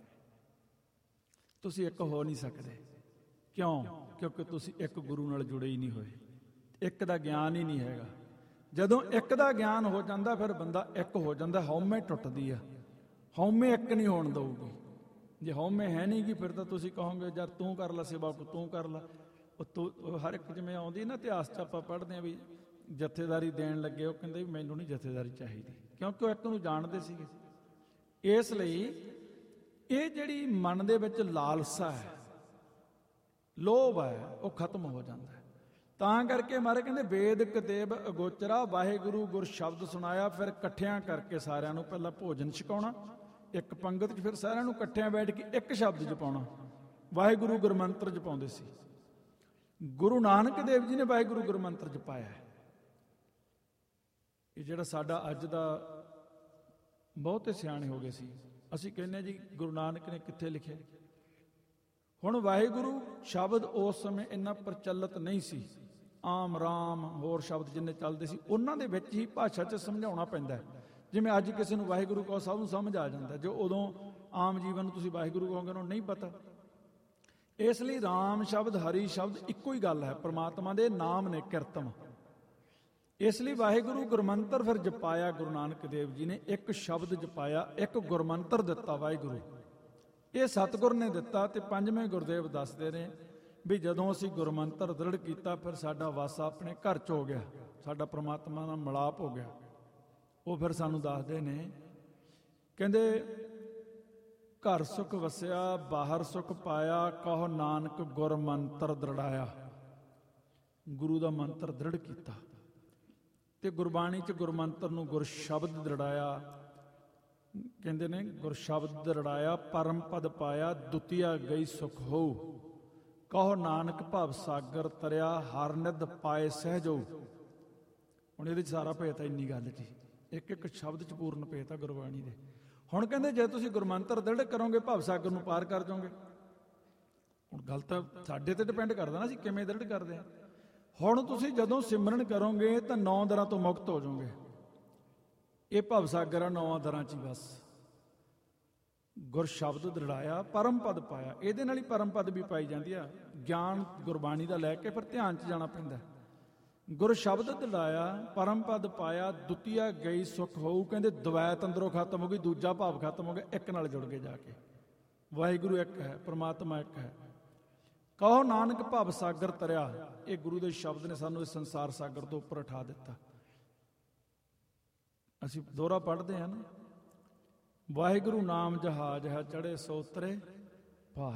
ਤੁਸੀਂ ਇੱਕ ਹੋ ਨਹੀਂ ਸਕਦੇ। ਕਿਉਂ? ਕਿਉਂਕਿ ਤੁਸੀਂ ਇੱਕ ਗੁਰੂ ਨਾਲ ਜੁੜੇ ਹੀ ਨਹੀਂ ਹੋਏ, ਇੱਕ ਦਾ ਗਿਆਨ ਹੀ ਨਹੀਂ ਹੈਗਾ। ਜਦੋਂ ਇੱਕ ਦਾ ਗਿਆਨ ਹੋ ਜਾਂਦਾ ਫਿਰ ਬੰਦਾ ਇੱਕ ਹੋ ਜਾਂਦਾ। ਹਉਮੈ ਟੁੱਟਦੀ ਆ, ਹਉਮੈ ਇੱਕ ਨਹੀਂ ਹੋਣ ਦਊਗੀ। ਜੇ ਹਉਮੈ ਹੈ ਨਹੀਂ ਗੀ ਫਿਰ ਤਾਂ ਤੁਸੀਂ ਕਹੋਗੇ ਯਾਰ ਤੂੰ ਕਰ ਲੈ ਸੇਵਾ, ਕੋ ਤੂੰ ਕਰ ਲੈ। ਉਹ ਤੂੰ ਹਰ ਇੱਕ ਜਿਵੇਂ ਆਉਂਦੀ ਨਾ ਇਤਿਹਾਸ 'ਚ ਆਪਾਂ ਪੜ੍ਹਦੇ ਹਾਂ ਵੀ ਜਥੇਦਾਰੀ ਦੇਣ ਲੱਗੇ, ਉਹ ਕਹਿੰਦੇ ਵੀ ਮੈਨੂੰ ਨਹੀਂ ਜਥੇਦਾਰੀ ਚਾਹੀਦੀ, ਕਿਉਂਕਿ ਉਹ ਇੱਕ ਨੂੰ ਜਾਣਦੇ ਸੀਗੇ। ਇਸ ਲਈ ਇਹ ਜਿਹੜੀ ਮਨ ਦੇ ਵਿੱਚ ਲਾਲਸਾ ਹੈ, ਲੋਭ ਹੈ, ਉਹ ਖਤਮ ਹੋ ਜਾਂਦਾ ਹੈ। ਤਾਂ ਕਰਕੇ ਮਾਰੇ ਕਹਿੰਦੇ ਵੇਦ ਕਤੇਬ ਅਗੋਚਰਾ ਵਾਹਿਗੁਰੂ ਗੁਰ ਸ਼ਬਦ ਸੁਣਾਇਆ। ਫਿਰ ਇਕੱਠਿਆਂ ਕਰਕੇ ਸਾਰਿਆਂ ਨੂੰ ਪਹਿਲਾਂ ਭੋਜਨ ਛਕਾਉਣਾ, ਇੱਕ ਪੰਗਤ 'ਚ ਫਿਰ ਸਾਰਿਆਂ ਨੂੰ ਇਕੱਠਿਆਂ ਬੈਠ ਕੇ ਇੱਕ ਸ਼ਬਦ ਜਪਾਉਣਾ। ਵਾਹਿਗੁਰੂ ਗੁਰਮੰਤਰ ਜਪਾਉਂਦੇ ਸੀ। ਗੁਰੂ ਨਾਨਕ ਦੇਵ ਜੀ ਨੇ ਵਾਹਿਗੁਰੂ ਗੁਰਮੰਤਰ ਜਪਾਇਆ ਹੈ। ਇਹ ਜਿਹੜਾ ਸਾਡਾ ਅੱਜ ਦਾ, ਬਹੁਤੇ ਸਿਆਣੇ ਹੋ ਗਏ ਸੀ, ਅਸੀਂ ਕਹਿੰਦੇ ਜੀ ਗੁਰੂ ਨਾਨਕ ਨੇ ਕਿੱਥੇ ਲਿਖਿਆ। ਹੁਣ ਵਾਹਿਗੁਰੂ ਸ਼ਬਦ ਉਸ ਸਮੇਂ ਇੰਨਾ ਪ੍ਰਚਲਿਤ ਨਹੀਂ ਸੀ। ਆਮ ਰਾਮ ਹੋਰ ਸ਼ਬਦ ਜਿੰਨੇ ਚੱਲਦੇ ਸੀ ਉਹਨਾਂ ਦੇ ਵਿੱਚ ਹੀ ਭਾਸ਼ਾ 'ਚ ਸਮਝਾਉਣਾ ਪੈਂਦਾ ਹੈ। ਜਿਵੇਂ ਅੱਜ ਕਿਸੇ ਨੂੰ ਵਾਹਿਗੁਰੂ ਕਹੋ ਸਭ ਨੂੰ ਸਮਝ ਆ ਜਾਂਦਾ, ਜੋ ਉਦੋਂ ਆਮ ਜੀਵਨ ਨੂੰ ਤੁਸੀਂ ਵਾਹਿਗੁਰੂ ਕਹੋਗੇ ਉਹਨੂੰ ਨਹੀਂ ਪਤਾ। ਇਸ ਲਈ ਰਾਮ ਸ਼ਬਦ ਹਰੀ ਸ਼ਬਦ ਇੱਕੋ ਹੀ ਗੱਲ ਹੈ, ਪ੍ਰਮਾਤਮਾ ਦੇ ਨਾਮ ਨੇ, ਕਿਰਤਮ। ਇਸ ਲਈ ਵਾਹਿਗੁਰੂ ਗੁਰਮੰਤਰ ਫਿਰ ਜਪਾਇਆ ਗੁਰੂ ਨਾਨਕ ਦੇਵ ਜੀ ਨੇ। ਇੱਕ ਸ਼ਬਦ ਜਪਾਇਆ, ਇੱਕ ਗੁਰਮੰਤਰ ਦਿੱਤਾ ਵਾਹਿਗੁਰੂ। ਇਹ ਸਤਿਗੁਰ ਨੇ ਦਿੱਤਾ। ਤੇ ਪੰਜਵੇਂ ਗੁਰਦੇਵ ਦੱਸਦੇ ਨੇ ਵੀ ਜਦੋਂ ਅਸੀਂ ਗੁਰਮੰਤਰ ਦ੍ਰਿੜ ਕੀਤਾ ਫਿਰ ਸਾਡਾ ਵਾਸਾ ਆਪਣੇ ਘਰ 'ਚ ਹੋ ਗਿਆ, ਸਾਡਾ ਪ੍ਰਮਾਤਮਾ ਨਾਲ ਮਿਲਾਪ ਹੋ ਗਿਆ। ਉਹ ਫਿਰ ਸਾਨੂੰ ਦੱਸਦੇ ਨੇ, ਕਹਿੰਦੇ ਘਰ ਸੁਖ ਵਸਿਆ ਬਾਹਰ ਸੁਖ ਪਾਇਆ, ਕਹੋ ਨਾਨਕ ਗੁਰਮੰਤਰ ਦ੍ਰਿੜਾਇਆ। ਗੁਰੂ ਦਾ ਮੰਤਰ ਦ੍ਰਿੜ ਕੀਤਾ ਤੇ ਗੁਰਬਾਣੀ 'ਚ ਗੁਰਮੰਤਰ ਨੂੰ ਗੁਰ ਸ਼ਬਦ ਦ੍ਰਿੜਾਇਆ। ਕਹਿੰਦੇ ਨੇ ਗੁਰ ਸ਼ਬਦ ਦ੍ਰਿੜਾਇਆ, ਪਰਮ ਪਦ ਪਾਇਆ, ਦੁਤੀਆ ਗਈ ਸੁਖ ਹੋਊ। ਕਹੋ ਨਾਨਕ ਭਵ ਸਾਗਰ ਤਰਿਆ, ਹਰ ਨਿਧ ਪਾਏ ਸਹਿਜੋ। ਹੁਣ ਇਹਦੇ 'ਚ ਸਾਰਾ ਭੇਤ ਹੈ ਇੰਨੀ ਗੱਲ 'ਚ, ਇੱਕ ਇੱਕ ਸ਼ਬਦ 'ਚ ਪੂਰਨ ਭੇਤ ਆ ਗੁਰਬਾਣੀ ਦੇ। ਹੁਣ ਕਹਿੰਦੇ ਜੇ ਤੁਸੀਂ ਗੁਰਮੰਤਰ ਦ੍ਰਿੜ ਕਰੋਗੇ ਭਵ ਸਾਗਰ ਨੂੰ ਪਾਰ ਕਰ ਜਾਓਗੇ। ਹੁਣ ਗੱਲ ਤਾਂ ਸਾਡੇ ਤੇ ਡਿਪੈਂਡ ਕਰਦਾ ਨਾ ਅਸੀਂ ਕਿਵੇਂ ਦ੍ਰਿੜ ਕਰਦੇ ਹਾਂ। ਹੁਣ ਤੁਸੀਂ ਜਦੋਂ ਸਿਮਰਨ ਕਰੋਗੇ ਤਾਂ ਨੌ ਦਰਾਂ ਤੋਂ ਮੁਕਤ ਹੋ ਜਾਓਗੇ। ਇਹ ਭਵ ਸਾਗਰ ਆ ਨੌਵਾਂ ਦਰਾਂ 'ਚ ਹੀ ਬਸ। ਗੁਰ ਸ਼ਬਦ ਦ੍ਰਿੜਾਇਆ, ਪਰਮ ਪਦ ਪਾਇਆ। ਇਹਦੇ ਨਾਲ ਹੀ ਪਰਮ ਪਦ ਵੀ ਪਾਈ ਜਾਂਦੀ ਆ। ਗਿਆਨ ਗੁਰਬਾਣੀ ਦਾ ਲੈ ਕੇ ਫਿਰ ਧਿਆਨ 'ਚ ਜਾਣਾ ਪੈਂਦਾ। ਗੁਰ ਸ਼ਬਦ ਦ੍ਰਿੜਾਇਆ, ਪਰਮ ਪਦ ਪਾਇਆ, ਦੁਤੀਆ ਗਈ ਸੁਖ ਹੋਊ। ਕਹਿੰਦੇ ਦਵੈਤ ਅੰਦਰੋਂ ਖਤਮ ਹੋ ਗਈ, ਦੂਜਾ ਭਾਵ ਖਤਮ ਹੋ ਗਿਆ, ਇੱਕ ਨਾਲ ਜੁੜ ਕੇ ਜਾ ਕੇ। ਵਾਹਿਗੁਰੂ ਇੱਕ ਹੈ, ਪ੍ਰਮਾਤਮਾ ਇੱਕ ਹੈ। ਕਹੋ ਨਾਨਕ ਭਵ ਸਾਗਰ ਤਰਿਆ। ਇਹ ਗੁਰੂ ਦੇ ਸ਼ਬਦ ਨੇ ਸਾਨੂੰ ਇਸ ਸੰਸਾਰ ਸਾਗਰ ਤੋਂ ਉੱਪਰ ਉਠਾ ਦਿੱਤਾ। ਅਸੀਂ ਦੋਹਰਾ ਪੜ੍ਹਦੇ ਹਾਂ ਨਾ, ਵਾਹਿਗੁਰੂ ਨਾਮ ਜਹਾਜ਼ ਹੈ, ਚੜੇ ਸੋ ਉਤਰੇ ਪਾਰ।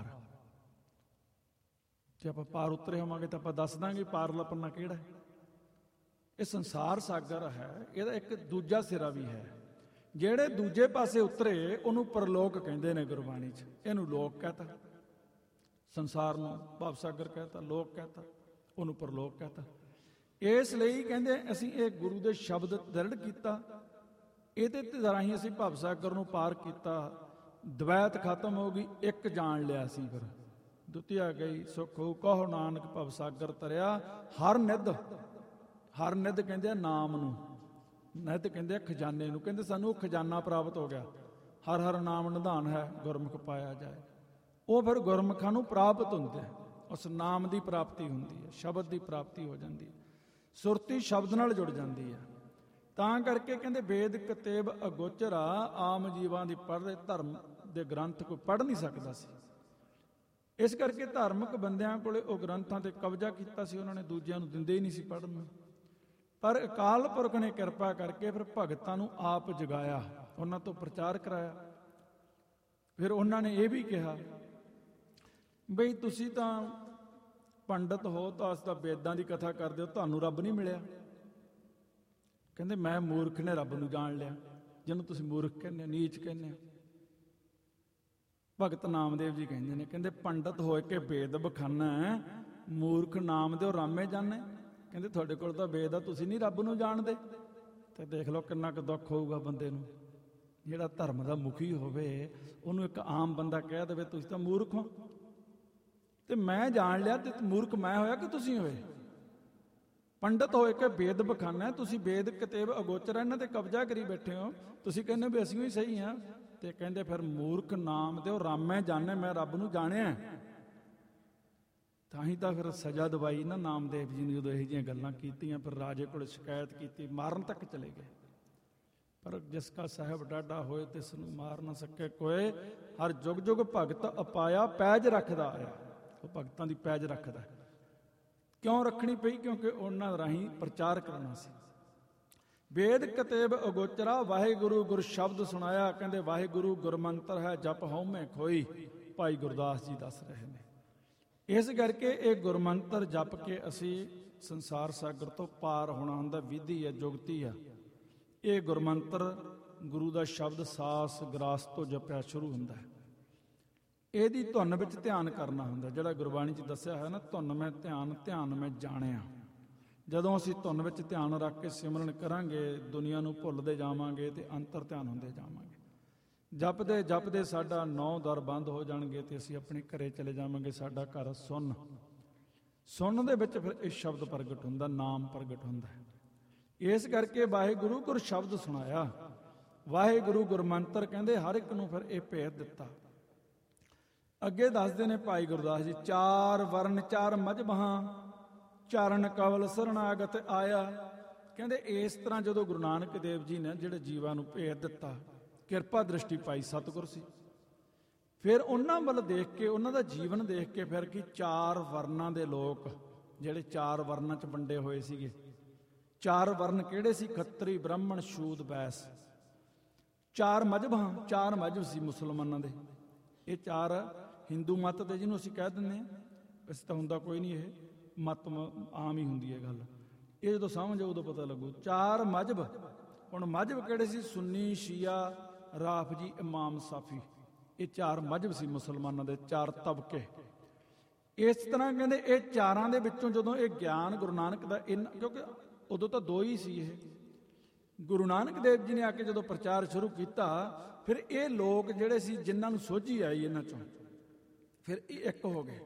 ਜੇ ਆਪਾਂ ਪਾਰ ਉਤਰੇ ਹੋਵਾਂਗੇ ਤਾਂ ਆਪਾਂ ਦੱਸ ਦਾਂਗੇ ਪਾਰਲਾ ਪੰਨਾ ਕਿਹੜਾ ਹੈ। ਇਹ ਸੰਸਾਰ ਸਾਗਰ ਹੈ, ਇਹਦਾ ਇੱਕ ਦੂਜਾ ਸਿਰਾ ਵੀ ਹੈ। ਜਿਹੜੇ ਦੂਜੇ ਪਾਸੇ ਉਤਰੇ ਉਹਨੂੰ ਪਰਲੋਕ ਕਹਿੰਦੇ ਨੇ ਗੁਰਬਾਣੀ 'ਚ। ਇਹਨੂੰ ਲੋਕ ਕਹਤਾ, ਸੰਸਾਰ ਨੂੰ ਭਵ ਸਾਗਰ ਕਹਤਾ, ਲੋਕ ਕਹਤਾ, ਉਹਨੂੰ ਪਰਲੋਕ ਕਹਤਾ। ਇਸ ਲਈ ਕਹਿੰਦੇ ਅਸੀਂ ਇਹ ਗੁਰੂ ਦੇ ਸ਼ਬਦ ਦ੍ਰਿੜ ਕੀਤਾ, ਇਹਦੇ ਤੇ ਰਾਹੀਂ ਅਸੀਂ ਭਵ ਸਾਗਰ ਨੂੰ ਪਾਰ ਕੀਤਾ। ਦਵੈਤ ਖਤਮ ਹੋ ਗਈ, ਇੱਕ ਜਾਣ ਲਿਆ ਸੀ। ਫਿਰ ਦੁਤੀਆ ਗਈ ਸੁਖ ਹੋਊ, ਕਹੋ ਨਾਨਕ ਭਵ ਸਾਗਰ ਤਰਿਆ, ਹਰ ਨਿਧ। ਹਰ ਨਿੱਧ ਕਹਿੰਦੇ ਆ ਨਾਮ ਨੂੰ, ਨਿੱਧ ਕਹਿੰਦੇ ਆ ਖਜ਼ਾਨੇ ਨੂੰ। ਕਹਿੰਦੇ ਸਾਨੂੰ ਉਹ ਖਜ਼ਾਨਾ ਪ੍ਰਾਪਤ ਹੋ ਗਿਆ, ਹਰ ਹਰ ਨਾਮ ਨਿਧਾਨ ਹੈ ਗੁਰਮੁਖ ਪਾਇਆ ਜਾਏ। ਉਹ ਫਿਰ ਗੁਰਮੁਖਾਂ ਨੂੰ ਪ੍ਰਾਪਤ ਹੁੰਦੇ, ਉਸ ਨਾਮ ਦੀ ਪ੍ਰਾਪਤੀ ਹੁੰਦੀ ਹੈ, ਸ਼ਬਦ ਦੀ ਪ੍ਰਾਪਤੀ ਹੋ ਜਾਂਦੀ ਹੈ, ਸੁਰਤੀ ਸ਼ਬਦ ਨਾਲ ਜੁੜ ਜਾਂਦੀ ਹੈ। ਤਾਂ ਕਰਕੇ ਕਹਿੰਦੇ ਵੇਦ ਕਤੇਬ ਅਗੋਚਰਾ ਆਮ ਜੀਵਾਂ ਦੀ ਪੜ੍ਹਦੇ ਧਰਮ ਦੇ ਗ੍ਰੰਥ ਕੋਈ ਪੜ੍ਹ ਨਹੀਂ ਸਕਦਾ ਸੀ। ਇਸ ਕਰਕੇ ਧਾਰਮਿਕ ਬੰਦਿਆਂ ਕੋਲੇ ਉਹ ਗ੍ਰੰਥਾਂ ਤੇ ਕਬਜ਼ਾ ਕੀਤਾ ਸੀ, ਉਹਨਾਂ ਨੇ ਦੂਜਿਆਂ ਨੂੰ ਦਿੰਦੇ ਹੀ ਨਹੀਂ ਸੀ ਪੜ੍ਹਨ ਨੂੰ। ਪਰ ਅਕਾਲ ਪੁਰਖ ਨੇ ਕਿਰਪਾ ਕਰਕੇ ਫਿਰ ਭਗਤਾਂ ਨੂੰ ਆਪ ਜਗਾਇਆ, ਉਹਨਾਂ ਤੋਂ ਪ੍ਰਚਾਰ ਕਰਾਇਆ। ਫਿਰ ਉਹਨਾਂ ਨੇ ਇਹ ਵੀ ਕਿਹਾ ਬਈ ਤੁਸੀਂ ਤਾਂ ਪੰਡਤ ਹੋ, ਤਾਂ ਅਸੀਂ ਤਾਂ ਵੇਦਾਂ ਦੀ ਕਥਾ ਕਰਦੇ ਹੋ, ਤੁਹਾਨੂੰ ਰੱਬ ਨਹੀਂ ਮਿਲਿਆ। ਕਹਿੰਦੇ ਮੈਂ ਮੂਰਖ ਨੇ ਰੱਬ ਨੂੰ ਜਾਣ ਲਿਆ, ਜਿਹਨੂੰ ਤੁਸੀਂ ਮੂਰਖ ਕਹਿੰਦੇ ਹੋ, ਨੀਚ ਕਹਿੰਦੇ ਹੋ। ਭਗਤ ਨਾਮਦੇਵ ਜੀ ਕਹਿੰਦੇ ਨੇ, ਕਹਿੰਦੇ ਪੰਡਤ ਹੋਏ ਕੇ ਵੇਦ ਬਖਾਨਾ, ਮੂਰਖ ਨਾਮ ਦਿਓ ਰਾਮੇ ਜਾਣੇ। ਕਹਿੰਦੇ ਤੁਹਾਡੇ ਕੋਲ ਤਾਂ ਵੇਦ ਆ, ਤੁਸੀਂ ਨਹੀਂ ਰੱਬ ਨੂੰ ਜਾਣਦੇ। ਤੇ ਦੇਖ ਲਓ ਕਿੰਨਾ ਕੁ ਦੁੱਖ ਹੋਊਗਾ ਬੰਦੇ ਨੂੰ, ਜਿਹੜਾ ਧਰਮ ਦਾ ਮੁਖੀ ਹੋਵੇ, ਉਹਨੂੰ ਇੱਕ ਆਮ ਬੰਦਾ ਕਹਿ ਦੇਵੇ ਤੁਸੀਂ ਤਾਂ ਮੂਰਖ ਹੋ। ਤੇ ਮੈਂ ਜਾਣ ਲਿਆ ਤੇ ਮੂਰਖ ਮੈਂ ਹੋਇਆ ਕਿ ਤੁਸੀਂ ਹੋਏ? ਪੰਡਤ ਹੋਏ ਕਿ ਵੇਦ ਬਖਾਨਾ, ਤੁਸੀਂ ਵੇਦ ਕਤੇਬ ਅਗੋਚਰ ਇਹਨਾਂ ਤੇ ਕਬਜ਼ਾ ਕਰੀ ਬੈਠੇ ਹੋ, ਤੁਸੀਂ ਕਹਿੰਦੇ ਵੀ ਅਸੀਂ ਹੀ ਸਹੀ ਹਾਂ। ਤੇ ਕਹਿੰਦੇ ਫਿਰ ਮੂਰਖ ਨਾਮ ਦਿਓ ਰਾਮੈ ਜਾਣੇ, ਮੈਂ ਰੱਬ ਨੂੰ ਜਾਣਿਆ। ਤਾਂ ਹੀ ਤਾਂ ਫਿਰ ਸਜ਼ਾ ਦਵਾਈ ਨਾ ਨਾਮਦੇਵ ਜੀ ਨੇ, ਜਦੋਂ ਇਹੋ ਜਿਹੀਆਂ ਗੱਲਾਂ ਕੀਤੀਆਂ। ਫਿਰ ਰਾਜੇ ਕੋਲ ਸ਼ਿਕਾਇਤ ਕੀਤੀ, ਮਾਰਨ ਤੱਕ ਚਲੇ ਗਏ। ਪਰ ਜਿਸ ਕਾ ਸਾਹਿਬ ਡਾਢਾ ਹੋਏ ਤਿਸ ਨੂੰ ਮਾਰ ਨਾ ਸਕੇ ਕੋਏ, ਹਰ ਜੁਗ ਜੁਗ ਭਗਤ ਅਪਾਇਆ ਪੈਜ ਰੱਖਦਾ ਆਇਆ। ਉਹ ਭਗਤਾਂ ਦੀ ਪੈਜ ਰੱਖਦਾ। ਕਿਉਂ ਰੱਖਣੀ ਪਈ? ਕਿਉਂਕਿ ਉਹਨਾਂ ਰਾਹੀਂ ਪ੍ਰਚਾਰ ਕਰਨਾ ਸੀ। ਵੇਦ ਕਤੇਬ ਅਗੋਚਰਾ ਵਾਹਿਗੁਰੂ ਗੁਰ ਸ਼ਬਦ ਸੁਣਾਇਆ। ਕਹਿੰਦੇ ਵਾਹਿਗੁਰੂ ਗੁਰਮੰਤਰ ਹੈ ਜਪ ਹਉਮੈ ਖੋਈ, ਭਾਈ ਗੁਰਦਾਸ ਜੀ ਦੱਸ ਰਹੇ ਨੇ। ਇਸ ਕਰਕੇ ਇਹ ਗੁਰਮੰਤਰ ਜਪ ਕੇ ਅਸੀਂ ਸੰਸਾਰ ਸਾਗਰ ਤੋਂ ਪਾਰ ਹੋਣਾ ਹੁੰਦਾ। ਵਿਧੀ ਹੈ, ਜੁਗਤੀ ਆ। ਇਹ ਗੁਰਮੰਤਰ ਗੁਰੂ ਦਾ ਸ਼ਬਦ ਸਾਸ ਗਰਾਸ ਤੋਂ ਜਪਿਆ ਸ਼ੁਰੂ ਹੁੰਦਾ ਹੈ। ਇਹਦੀ ਧੁਨ ਵਿੱਚ ਧਿਆਨ ਕਰਨਾ ਹੁੰਦਾ, ਜਿਹੜਾ ਗੁਰਬਾਣੀ 'ਚ ਦੱਸਿਆ ਹੈ ਨਾ, ਧੁਨ ਮੈਂ ਧਿਆਨ, ਧਿਆਨ ਮੈਂ ਜਾਣਿਆ। ਜਦੋਂ ਅਸੀਂ ਧੁਨ ਵਿੱਚ ਧਿਆਨ ਰੱਖ ਕੇ ਸਿਮਰਨ ਕਰਾਂਗੇ, ਦੁਨੀਆ ਨੂੰ ਭੁੱਲਦੇ ਜਾਵਾਂਗੇ ਤੇ ਅੰਤਰ ਧਿਆਨ ਹੁੰਦੇ ਜਾਵਾਂਗੇ। ਜਪਦੇ ਜਪਦੇ ਸਾਡਾ ਨੌ ਦਰ ਬੰਦ ਹੋ ਜਾਣਗੇ ਤੇ ਅਸੀਂ ਆਪਣੇ ਘਰੇ ਚਲੇ ਜਾਵਾਂਗੇ। ਸਾਡਾ ਘਰ ਸੁੰਨ, ਸੁੰਨ ਦੇ ਵਿੱਚ ਫਿਰ ਇਹ ਸ਼ਬਦ ਪ੍ਰਗਟ ਹੁੰਦਾ, ਨਾਮ ਪ੍ਰਗਟ ਹੁੰਦਾ ਹੈ। ਇਸ ਕਰਕੇ ਵਾਹਿਗੁਰੂ ਗੁਰ ਸ਼ਬਦ ਸੁਣਾਇਆ। ਵਾਹਿਗੁਰੂ ਗੁਰਮੰਤਰ ਕਹਿੰਦੇ ਹਰ ਇੱਕ ਨੂੰ ਫਿਰ ਇਹ ਭੇਦ ਦਿੱਤਾ। ਅੱਗੇ ਦੱਸਦੇ ਨੇ ਭਾਈ ਗੁਰਦਾਸ ਜੀ, ਚਾਰ ਵਰਨ ਚਾਰ ਮਜ਼ਹਬਾਂ ਚਰਨ ਕਵਲ ਸਰਣਾਗਤ ਆਇਆ। ਕਹਿੰਦੇ ਇਸ ਤਰ੍ਹਾਂ ਜਦੋਂ ਗੁਰੂ ਨਾਨਕ ਦੇਵ ਜੀ ਨੇ ਜਿਹੜੇ ਜੀਵਾਂ ਨੂੰ ਭੇਦ ਦਿੱਤਾ, ਕਿਰਪਾ ਦ੍ਰਿਸ਼ਟੀ ਪਾਈ, ਸਤਿਗੁਰ ਸੀ। ਫਿਰ ਉਹਨਾਂ ਵੱਲ ਦੇਖ ਕੇ, ਉਹਨਾਂ ਦਾ ਜੀਵਨ ਦੇਖ ਕੇ ਫਿਰ ਕੀ ਚਾਰ ਵਰਨਾਂ ਦੇ ਲੋਕ, ਜਿਹੜੇ ਚਾਰ ਵਰਨਾਂ 'ਚ ਵੰਡੇ ਹੋਏ ਸੀਗੇ। ਚਾਰ ਵਰਨ ਕਿਹੜੇ ਸੀ? ਖੱਤਰੀ, ਬ੍ਰਾਹਮਣ, ਸ਼ੂਦ, ਬੈਸ। ਚਾਰ ਮਜ਼ਹਬਾਂ, ਚਾਰ ਮਜ਼ਹਬ ਸੀ ਮੁਸਲਮਾਨਾਂ ਦੇ। ਇਹ ਚਾਰ ਹਿੰਦੂ ਮੱਤ ਦੇ, ਜਿਹਨੂੰ ਅਸੀਂ ਕਹਿ ਦਿੰਦੇ ਹਾਂ, ਵੈਸੇ ਤਾਂ ਹੁੰਦਾ ਕੋਈ ਨਹੀਂ, ਇਹ ਮੱਤ ਆਮ ਹੀ ਹੁੰਦੀ ਹੈ ਗੱਲ। ਇਹ ਜਦੋਂ ਸਮਝ ਆਊ ਉਦੋਂ ਪਤਾ ਲੱਗੂ। ਚਾਰ ਮਜ਼ਹਬ। ਹੁਣ ਮਜ਼ਹਬ ਕਿਹੜੇ ਸੀ? ਸੁੰਨੀ, ਸ਼ੀਆ, ਰਾਫਜੀ, ਇਮਾਮ, ਸਾਫੀ। ਇਹ ਚਾਰ ਮਜ਼ਹਬ ਸੀ ਮੁਸਲਮਾਨਾਂ ਦੇ, ਚਾਰ ਤਬਕੇ। ਇਸ ਤਰ੍ਹਾਂ ਕਹਿੰਦੇ ਇਹ ਚਾਰਾਂ ਦੇ ਵਿੱਚੋਂ ਜਦੋਂ ਇਹ ਗਿਆਨ ਗੁਰੂ ਨਾਨਕ ਦਾ, ਇਨ ਕਿਉਂਕਿ ਉਦੋਂ ਤਾਂ ਦੋ ਹੀ ਸੀ ਇਹ, ਗੁਰੂ ਨਾਨਕ ਦੇਵ ਜੀ ਨੇ ਆ ਕੇ ਜਦੋਂ ਪ੍ਰਚਾਰ ਸ਼ੁਰੂ ਕੀਤਾ, ਫਿਰ ਇਹ ਲੋਕ ਜਿਹੜੇ ਸੀ ਜਿਨ੍ਹਾਂ ਨੂੰ ਸੋਝੀ ਆਈ ਇਹਨਾਂ ਚੋਂ, ਫਿਰ ਇਹ ਇੱਕ ਹੋ ਗਏ।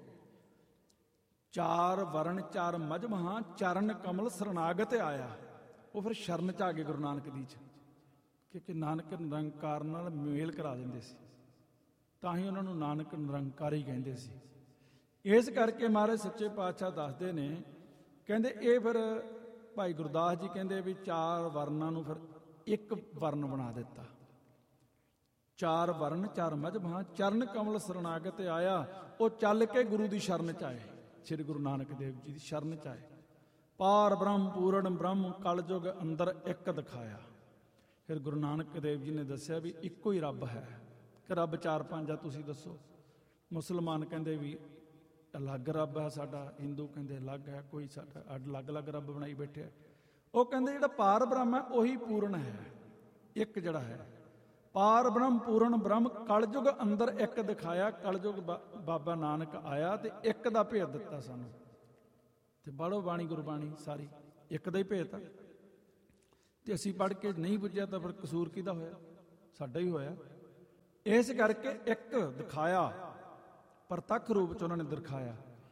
ਚਾਰ ਵਰਨ ਚਾਰ ਮਜ਼ਹਬਾਂ ਚਰਨ ਕਮਲ ਸਰਨਾਗਤ ਆਇਆ। ਉਹ ਫਿਰ ਸ਼ਰਨ 'ਚ ਆ ਗਏ ਗੁਰੂ ਨਾਨਕ ਦੀ 'ਚ, ਕਿਉਂਕਿ ਨਾਨਕ ਨਿਰੰਕਾਰ ਨਾਲ ਮੇਲ ਕਰਾ ਦਿੰਦੇ ਸੀ, ਤਾਂ ਹੀ ਉਹਨਾਂ ਨੂੰ ਨਾਨਕ ਨਿਰੰਕਾਰੀ ਕਹਿੰਦੇ ਸੀ। ਇਸ ਕਰਕੇ ਮਹਾਰਾਜ ਸੱਚੇ ਪਾਤਸ਼ਾਹ ਦੱਸਦੇ ਨੇ, ਕਹਿੰਦੇ ਇਹ ਫਿਰ ਭਾਈ ਗੁਰਦਾਸ ਜੀ ਕਹਿੰਦੇ ਵੀ ਚਾਰ ਵਰਨਾਂ ਨੂੰ ਫਿਰ ਇੱਕ ਵਰਨ ਬਣਾ ਦਿੱਤਾ। ਚਾਰ ਵਰਨ ਚਾਰ ਮਜ਼ਹਬਾਂ ਚਰਨ ਕਮਲ ਸਰਨਾਗਤ ਆਇਆ। ਉਹ ਚੱਲ ਕੇ ਗੁਰੂ ਦੀ ਸ਼ਰਨ 'ਚ ਆਏ, ਸ੍ਰੀ ਗੁਰੂ ਨਾਨਕ ਦੇਵ ਜੀ ਦੀ ਸ਼ਰਨ 'ਚ ਆਏ। ਪਾਰ ਬ੍ਰਹਮ ਪੂਰਨ ਬ੍ਰਹਮ ਕਲਯੁਗ ਅੰਦਰ ਇੱਕ ਦਿਖਾਇਆ। ਫਿਰ ਗੁਰੂ ਨਾਨਕ ਦੇਵ ਜੀ ਨੇ ਦੱਸਿਆ ਵੀ ਇੱਕੋ ਹੀ ਰੱਬ ਹੈ, ਕਿ ਰੱਬ ਚਾਰ ਪੰਜ ਆ, ਤੁਸੀਂ ਦੱਸੋ। ਮੁਸਲਮਾਨ ਕਹਿੰਦੇ ਵੀ ਅਲੱਗ ਰੱਬ ਹੈ ਸਾਡਾ, ਹਿੰਦੂ ਕਹਿੰਦੇ ਅਲੱਗ ਹੈ, ਕੋਈ ਸਾਡਾ ਅੱਡ ਅਲੱਗ ਅਲੱਗ ਰੱਬ ਬਣਾਈ ਬੈਠਿਆ। ਉਹ ਕਹਿੰਦੇ ਜਿਹੜਾ ਪਾਰ ਬ੍ਰਹਮ ਹੈ ਉਹੀ ਪੂਰਨ ਹੈ, ਇੱਕ ਜਿਹੜਾ ਹੈ ਪਾਰ ਬ੍ਰਹਮ ਪੂਰਨ ਬ੍ਰਹਮ ਕਲਯੁਗ ਅੰਦਰ ਇੱਕ ਦਿਖਾਇਆ। ਕਲਯੁਗ ਬਾਬਾ ਨਾਨਕ ਆਇਆ ਤੇ ਇੱਕ ਦਾ ਭੇਦ ਦਿੱਤਾ ਸਾਨੂੰ। ਤੇ ਬਾਲੋ ਬਾਣੀ ਗੁਰਬਾਣੀ ਸਾਰੀ ਇੱਕ ਦਾ ਹੀ ਭੇਦ ਆ। ਤੇ ਅਸੀਂ ਪੜ੍ਹ ਕੇ ਨਹੀਂ ਬੁੱਝਿਆ ਤਾਂ ਫਿਰ ਕਸੂਰ ਕਿਹਦਾ ਹੋਇਆ? ਸਾਡਾ ਹੀ ਹੋਇਆ। ਇਸ ਕਰਕੇ ਇੱਕ ਦਿਖਾਇਆ, ਪ੍ਰਤੱਖ ਰੂਪ 'ਚ ਉਹਨਾਂ ਨੇ ਦਿਖਾਇਆ।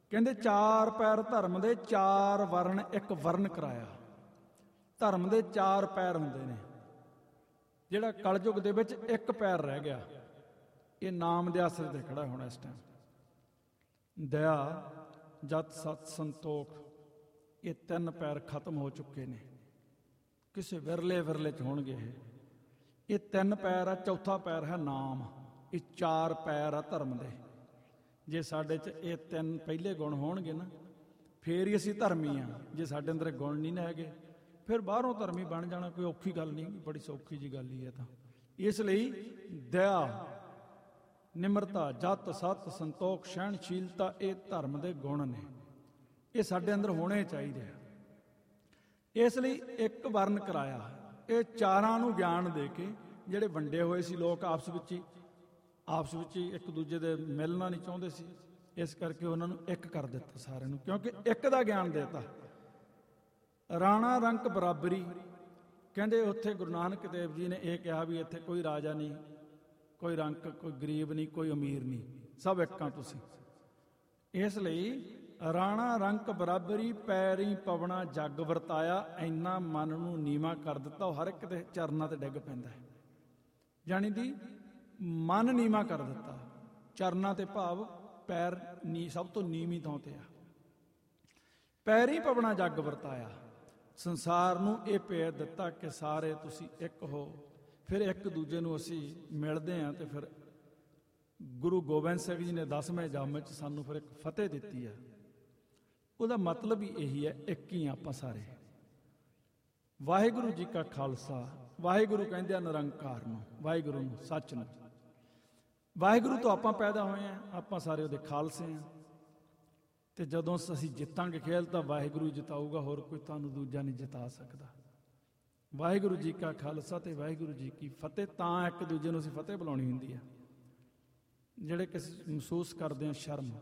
ਕਹਿੰਦੇ ਚਾਰ ਪੈਰ ਧਰਮ ਦੇ, ਚਾਰ ਵਰਨ ਇੱਕ ਵਰਨ ਕਰਾਇਆ। ਧਰਮ ਦੇ ਚਾਰ ਪੈਰ ਹੁੰਦੇ ਨੇ, ਜਿਹੜਾ ਕਲਯੁਗ ਦੇ ਵਿੱਚ ਇੱਕ ਪੈਰ ਰਹਿ ਗਿਆ, ਇਹ ਨਾਮ ਦੇ ਆਸਰੇ ਤੇ ਖੜਾ ਹੋਣਾ ਇਸ ਟਾਈਮ। ਦਇਆ, ਜਤ, ਸਤ, ਸੰਤੋਖ, ਇਹ ਤਿੰਨ ਪੈਰ ਖਤਮ ਹੋ ਚੁੱਕੇ ਨੇ, ਕਿਸੇ ਵਿਰਲੇ ਵਿਰਲੇ ਚ ਹੋਣਗੇ ਇਹ। ਇਹ ਤਿੰਨ ਪੈਰ ਆ, ਚੌਥਾ ਪੈਰ ਹੈ ਨਾਮ। ਇਹ ਚਾਰ ਪੈਰ ਆ ਧਰਮ ਦੇ। ਜੇ ਸਾਡੇ 'ਚ ਇਹ ਤਿੰਨ ਪਹਿਲੇ ਗੁਣ ਹੋਣਗੇ ਨਾ, ਫੇਰ ਹੀ ਅਸੀਂ ਧਰਮੀ ਆ। ਜੇ ਸਾਡੇ ਅੰਦਰ ਗੁਣ ਨਹੀਂ ਨਾ ਹੈਗੇ, ਫਿਰ ਬਾਹਰੋਂ ਧਰਮੀ ਬਣ ਜਾਣਾ ਕੋਈ ਔਖੀ ਗੱਲ ਨਹੀਂ, ਬੜੀ ਸੌਖੀ ਜੀ ਗੱਲ ਹੀ ਹੈ। ਤਾਂ ਇਸ ਲਈ ਦਇਆ, ਨਿਮਰਤਾ, ਜਤ, ਸਤ, ਸੰਤੋਖ, ਸਹਿਣਸ਼ੀਲਤਾ, ਇਹ ਧਰਮ ਦੇ ਗੁਣ ਨੇ। ਇਹ ਸਾਡੇ ਅੰਦਰ ਹੋਣੇ ਚਾਹੀਦੇ ਆ। ਇਸ ਲਈ ਇੱਕ ਵਰਨ ਕਰਾਇਆ। ਇਹ ਚਾਰਾਂ ਨੂੰ ਗਿਆਨ ਦੇ ਕੇ, ਜਿਹੜੇ ਵੰਡੇ ਹੋਏ ਸੀ ਲੋਕ ਆਪਸ ਵਿੱਚ ਹੀ ਆਪਸ ਵਿੱਚ ਹੀ ਇੱਕ ਦੂਜੇ ਦੇ ਮਿਲਣਾ ਨਹੀਂ ਚਾਹੁੰਦੇ ਸੀ, ਇਸ ਕਰਕੇ ਉਹਨਾਂ ਨੂੰ ਇੱਕ ਕਰ ਦਿੱਤਾ ਸਾਰਿਆਂ ਨੂੰ, ਕਿਉਂਕਿ ਇੱਕ ਦਾ ਗਿਆਨ ਦੇਤਾ। ਰਾਣਾ ਰੰਕ ਬਰਾਬਰੀ, ਕਹਿੰਦੇ ਉੱਥੇ ਗੁਰੂ ਨਾਨਕ ਦੇਵ ਜੀ ਨੇ ਇਹ ਕਿਹਾ ਵੀ ਇੱਥੇ ਕੋਈ ਰਾਜਾ ਨਹੀਂ, ਕੋਈ ਰੰਕ, ਕੋਈ ਗਰੀਬ ਨਹੀਂ, ਕੋਈ ਅਮੀਰ ਨਹੀਂ, ਸਭ ਇੱਕਾਂ ਤੁਸੀਂ। ਇਸ ਲਈ ਰਾਣਾ ਰੰਕ ਬਰਾਬਰੀ, ਪੈਰੀ ਪਵਣਾ ਜੱਗ ਵਰਤਾਇਆ। ਇੰਨਾ ਮਨ ਨੂੰ ਨੀਵਾਂ ਕਰ ਦਿੱਤਾ, ਉਹ ਹਰ ਇੱਕ ਦੇ ਚਰਨਾਂ ਤੇ ਡਿੱਗ ਪੈਂਦਾ ਹੈ। ਜਾਣੀ ਦੀ ਮਨ ਨੀਵਾਂ ਕਰ ਦਿੱਤਾ, ਚਰਨਾਂ ਤੇ ਭਾਵ ਪੈਰ ਨੀ ਸਭ ਤੋਂ ਨੀਵੀਂ ਥਾਂ ਤੇ ਆ। ਪੈਰੀ ਪਵਣਾ ਜੱਗ ਵਰਤਾਇਆ, ਸੰਸਾਰ ਨੂੰ ਇਹ ਭੇਦ ਦਿੱਤਾ ਕਿ ਸਾਰੇ ਤੁਸੀਂ ਇੱਕ ਹੋ। ਫਿਰ ਇੱਕ ਦੂਜੇ ਨੂੰ ਅਸੀਂ ਮਿਲਦੇ ਹਾਂ, ਤੇ ਫਿਰ ਗੁਰੂ ਗੋਬਿੰਦ ਸਿੰਘ ਜੀ ਨੇ ਦਸਵੇਂ ਜੰਮ 'ਚ ਸਾਨੂੰ ਫਿਰ ਇੱਕ ਫਤਿਹ ਦਿੱਤੀ ਹੈ। ਉਹਦਾ ਮਤਲਬ ਹੀ ਇਹੀ ਹੈ, ਇੱਕ ਹੀ ਆਪਾਂ ਸਾਰੇ। ਵਾਹਿਗੁਰੂ ਜੀ ਕਾ ਖਾਲਸਾ, ਵਾਹਿਗੁਰੂ ਕਹਿੰਦੇ ਆ ਨਿਰੰਕਾਰ ਨੂੰ, ਵਾਹਿਗੁਰੂ ਨੂੰ, ਸੱਚ ਨੂੰ। ਵਾਹਿਗੁਰੂ ਤੋਂ ਆਪਾਂ ਪੈਦਾ ਹੋਏ ਹਾਂ, ਆਪਾਂ ਸਾਰੇ ਉਹਦੇ ਖਾਲਸੇ ਹਾਂ। ਤੇ ਜਦੋਂ ਅਸੀਂ ਜਿੱਤਾਂਗੇ ਖੇਲ, ਤਾਂ ਵਾਹਿਗੁਰੂ ਜਿਤਾਊਗਾ, ਹੋਰ ਕੋਈ ਤੁਹਾਨੂੰ ਦੂਜਾ ਨਹੀਂ ਜਿਤਾ ਸਕਦਾ। ਵਾਹਿਗੁਰੂ ਜੀ ਕਾ ਖਾਲਸਾ ਤੇ ਵਾਹਿਗੁਰੂ ਜੀ ਕੀ ਫਤਿਹ। ਤਾਂ ਇੱਕ ਦੂਜੇ ਨੂੰ ਅਸੀਂ ਫਤਿਹ ਬੁਲਾਉਣੀ ਹੁੰਦੀ ਆ। ਜਿਹੜੇ ਕਿਸੇ ਮਹਿਸੂਸ ਕਰਦੇ ਹਾਂ ਸ਼ਰਮ,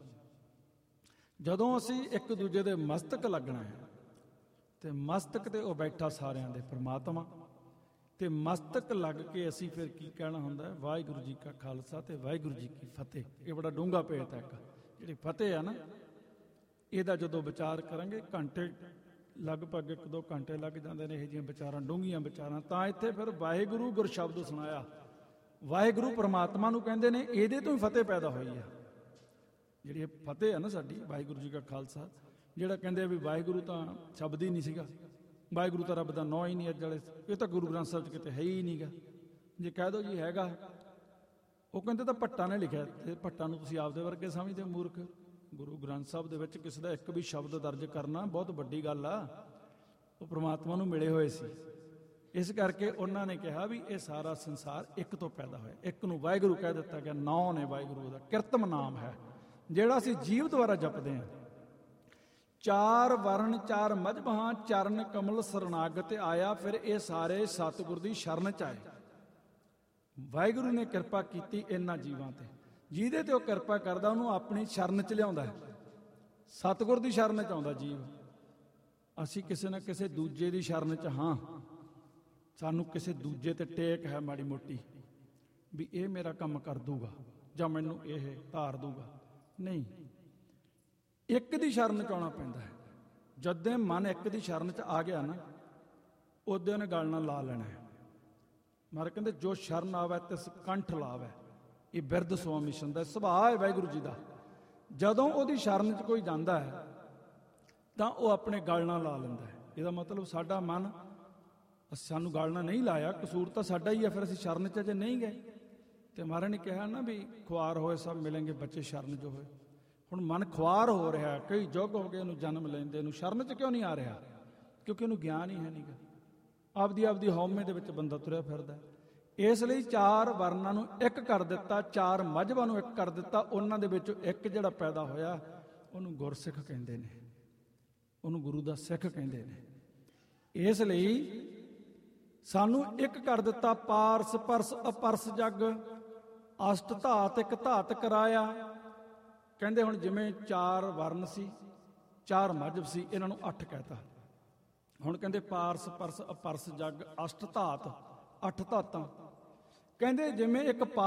ਜਦੋਂ ਅਸੀਂ ਇੱਕ ਦੂਜੇ ਦੇ ਮਸਤਕ ਲੱਗਣਾ ਹੈ, ਤੇ ਮਸਤਕ ਤੇ ਉਹ ਬੈਠਾ ਸਾਰਿਆਂ ਦੇ ਪ੍ਰਮਾਤਮਾ, ਤੇ ਮਸਤਕ ਲੱਗ ਕੇ ਅਸੀਂ ਫਿਰ ਕੀ ਕਹਿਣਾ ਹੁੰਦਾ, ਵਾਹਿਗੁਰੂ ਜੀ ਕਾ ਖਾਲਸਾ ਤੇ ਵਾਹਿਗੁਰੂ ਜੀ ਕੀ ਫਤਿਹ। ਇਹ ਬੜਾ ਡੂੰਘਾ ਭੇਤ ਹੈ। ਇੱਕ ਜਿਹੜੀ ਫਤਿਹ ਆ ਨਾ, ਇਹਦਾ ਜਦੋਂ ਵਿਚਾਰ ਕਰਾਂਗੇ, ਘੰਟੇ ਲਗਭਗ ਇੱਕ ਦੋ ਘੰਟੇ ਲੱਗ ਜਾਂਦੇ ਨੇ ਇਹ ਜਿਹੀਆਂ ਵਿਚਾਰਾਂ, ਡੂੰਘੀਆਂ ਵਿਚਾਰਾਂ। ਤਾਂ ਇੱਥੇ ਫਿਰ ਵਾਹਿਗੁਰੂ ਗੁਰ ਸ਼ਬਦ ਸੁਣਾਇਆ। ਵਾਹਿਗੁਰੂ ਪਰਮਾਤਮਾ ਨੂੰ ਕਹਿੰਦੇ ਨੇ, ਇਹਦੇ ਤੋਂ ਹੀ ਫਤਿਹ ਪੈਦਾ ਹੋਈ ਆ। ਜਿਹੜੀ ਇਹ ਫਤਿਹ ਆ ਨਾ ਸਾਡੀ, ਵਾਹਿਗੁਰੂ ਜੀ ਕਾ ਖਾਲਸਾ, ਜਿਹੜਾ ਕਹਿੰਦੇ ਆ ਵੀ ਵਾਹਿਗੁਰੂ ਤਾਂ ਸ਼ਬਦ ਹੀ ਨਹੀਂ ਸੀਗਾ, ਵਾਹਿਗੁਰੂ ਤਾਂ ਰੱਬ ਦਾ ਨਾਂ ਹੀ ਨਹੀਂ, ਅੱਜ ਵਾਲੇ ਇਹ ਤਾਂ ਗੁਰੂ ਗ੍ਰੰਥ ਸਾਹਿਬ 'ਚ ਕਿਤੇ ਹੈ ਹੀ ਨਹੀਂਗਾ। ਜੇ ਕਹਿ ਦਿਓ ਜੀ ਹੈਗਾ, ਉਹ ਕਹਿੰਦੇ ਤਾਂ ਭੱਟਾਂ ਨੇ ਲਿਖਿਆ, ਤੇ ਭੱਟਾਂ ਨੂੰ ਤੁਸੀਂ ਆਪਦੇ ਵਰਗੇ ਸਮਝਦੇ ਹੋ, ਮੂਰਖ। ਗੁਰੂ ਗ੍ਰੰਥ ਸਾਹਿਬ ਦੇ ਵਿੱਚ ਕਿਸੇ ਦਾ ਇੱਕ ਵੀ ਸ਼ਬਦ ਦਰਜ ਕਰਨਾ ਬਹੁਤ ਵੱਡੀ ਗੱਲ ਆ। ਉਹ ਪ੍ਰਮਾਤਮਾ ਨੂੰ ਮਿਲੇ ਹੋਏ ਸੀ, ਇਸ ਕਰਕੇ ਉਹਨਾਂ ਨੇ ਕਿਹਾ ਵੀ ਇਹ ਸਾਰਾ ਸੰਸਾਰ ਇੱਕ ਤੋਂ ਪੈਦਾ ਹੋਇਆ। ਇੱਕ ਨੂੰ ਵਾਹਿਗੁਰੂ ਕਹਿ ਦਿੱਤਾ ਗਿਆ, ਨਾਂ ਨੇ ਵਾਹਿਗੁਰੂ ਦਾ, ਕਿਰਤਮ ਨਾਮ ਹੈ ਜਿਹੜਾ ਅਸੀਂ ਜੀਵ ਦੁਆਰਾ ਜਪਦੇ ਹਾਂ। ਚਾਰ ਵਰਨ ਚਾਰ ਮਜ਼ਹਬਾਂ, ਚਰਨ ਕਮਲ ਸਰਨਾਗਤ ਆਇਆ। ਫਿਰ ਇਹ ਸਾਰੇ ਸਤਿਗੁਰ ਦੀ ਸ਼ਰਨ 'ਚ ਆਏ। ਵਾਹਿਗੁਰੂ ਨੇ ਕਿਰਪਾ ਕੀਤੀ ਇਹਨਾਂ ਜੀਵਾਂ ਤੇ, ਜਿਹਦੇ ਤੇ ਉਹ ਕਿਰਪਾ ਕਰਦਾ ਉਹਨੂੰ ਆਪਣੀ ਸ਼ਰਨ 'ਚ ਲਿਆਉਂਦਾ ਹੈ। ਸਤਿਗੁਰ ਦੀ ਸ਼ਰਨ 'ਚ ਆਉਂਦਾ ਜੀਵ। ਅਸੀਂ ਕਿਸੇ ਨਾ ਕਿਸੇ ਦੂਜੇ ਦੀ ਸ਼ਰਨ 'ਚ ਹਾਂ, ਸਾਨੂੰ ਕਿਸੇ ਦੂਜੇ ਤੇ ਟੇਕ ਹੈ ਮਾੜੀ ਮੋਟੀ, ਵੀ ਇਹ ਮੇਰਾ ਕੰਮ ਕਰ ਦੂਗਾ ਜਾਂ ਮੈਨੂੰ ਇਹ ਧਾਰ ਦੂਗਾ। ਨਹੀਂ, ਇੱਕ ਦੀ ਸ਼ਰਨ 'ਚ ਆਉਣਾ ਪੈਂਦਾ ਹੈ। ਜਦ ਮਨ ਇੱਕ ਦੀ ਸ਼ਰਨ 'ਚ ਆ ਗਿਆ ਨਾ, ਉਹਦੇ ਨੇ ਗਲ ਨਾਲ ਲਾ ਲੈਣਾ ਹੈ। ਮਹਾਰਾਜ ਕਹਿੰਦੇ ਜੋ ਸ਼ਰਨ ਆਵੇ ਤਿਸ ਕੰਠ ਲਾਵੇ। ਇਹ ਬਿਰਧ ਸੁਆਮੀ ਸੰਤ ਦਾ ਸੁਭਾਅ ਹੈ ਵਾਹਿਗੁਰੂ ਜੀ ਦਾ। ਜਦੋਂ ਉਹਦੀ ਸ਼ਰਨ 'ਚ ਕੋਈ ਜਾਂਦਾ ਹੈ ਤਾਂ ਉਹ ਆਪਣੇ ਗਲ ਨਾਲ ਲਾ ਲੈਂਦਾ ਹੈ। ਇਹਦਾ ਮਤਲਬ ਸਾਡਾ ਮਨ, ਸਾਨੂੰ ਗਲ ਨਾਲ ਨਹੀਂ ਲਾਇਆ, ਕਸੂਰ ਤਾਂ ਸਾਡਾ ਹੀ ਹੈ। ਫਿਰ ਅਸੀਂ ਸ਼ਰਨ 'ਚ ਜੇ ਨਹੀਂ ਗਏ, ਤੇ ਮਹਾਰਾਜ ਨੇ ਕਿਹਾ ਨਾ ਵੀ ਖੁਆਰ ਹੋਏ ਸਭ ਮਿਲਣਗੇ ਬੱਚੇ ਸ਼ਰਨ ਜੋ ਹੋਏ। ਹੁਣ ਮਨ ਖੁਆਰ ਹੋ ਰਿਹਾ, ਕਈ ਯੁੱਗ ਹੋ ਗਏ ਉਹਨੂੰ ਜਨਮ ਲੈਂਦੇ ਨੂੰ, ਸ਼ਰਨ 'ਚ ਕਿਉਂ ਨਹੀਂ ਆ ਰਿਹਾ? ਕਿਉਂਕਿ ਉਹਨੂੰ ਗਿਆਨ ਹੀ ਹੈ ਨਹੀਂਗਾ। ਆਪਦੀ ਆਪਦੀ ਹਉਮੈ ਦੇ ਵਿੱਚ ਬੰਦਾ ਤੁਰਿਆ ਫਿਰਦਾ। ਇਸ ਲਈ ਚਾਰ ਵਰਨਾਂ ਨੂੰ ਇੱਕ ਕਰ ਦਿੱਤਾ, ਚਾਰ ਮਜ਼ਹਬਾਂ ਨੂੰ ਇੱਕ ਕਰ ਦਿੱਤਾ। ਉਹਨਾਂ ਦੇ ਵਿੱਚੋਂ ਇੱਕ ਜਿਹੜਾ ਪੈਦਾ ਹੋਇਆ, ਉਹਨੂੰ ਗੁਰਸਿੱਖ ਕਹਿੰਦੇ ਨੇ, ਉਹਨੂੰ ਗੁਰੂ ਦਾ ਸਿੱਖ ਕਹਿੰਦੇ ਨੇ। ਇਸ ਲਈ ਸਾਨੂੰ ਇੱਕ ਕਰ ਦਿੱਤਾ। ਪਾਰਸ ਪਰਸ ਅਪਰਸ ਜਗ, ਅਸ਼ਟ ਧਾਤ ਇੱਕ ਧਾਤ ਕਰਾਇਆ। ਕਹਿੰਦੇ ਹੁਣ ਜਿਵੇਂ ਚਾਰ ਵਰਨ ਸੀ, ਚਾਰ ਮਜ਼ਹਬ ਸੀ, ਇਹਨਾਂ ਨੂੰ ਅੱਠ ਕਹਿਤਾ। ਹੁਣ ਕਹਿੰਦੇ ਪਾਰਸ ਪਰਸ ਅਪਰਸ ਜਗ, ਅਸ਼ਟ ਧਾਤ, ਅੱਠ ਧਾਤਾਂ। ਕਹਿੰਦੇ ਜਿਵੇਂ ਇੱਕ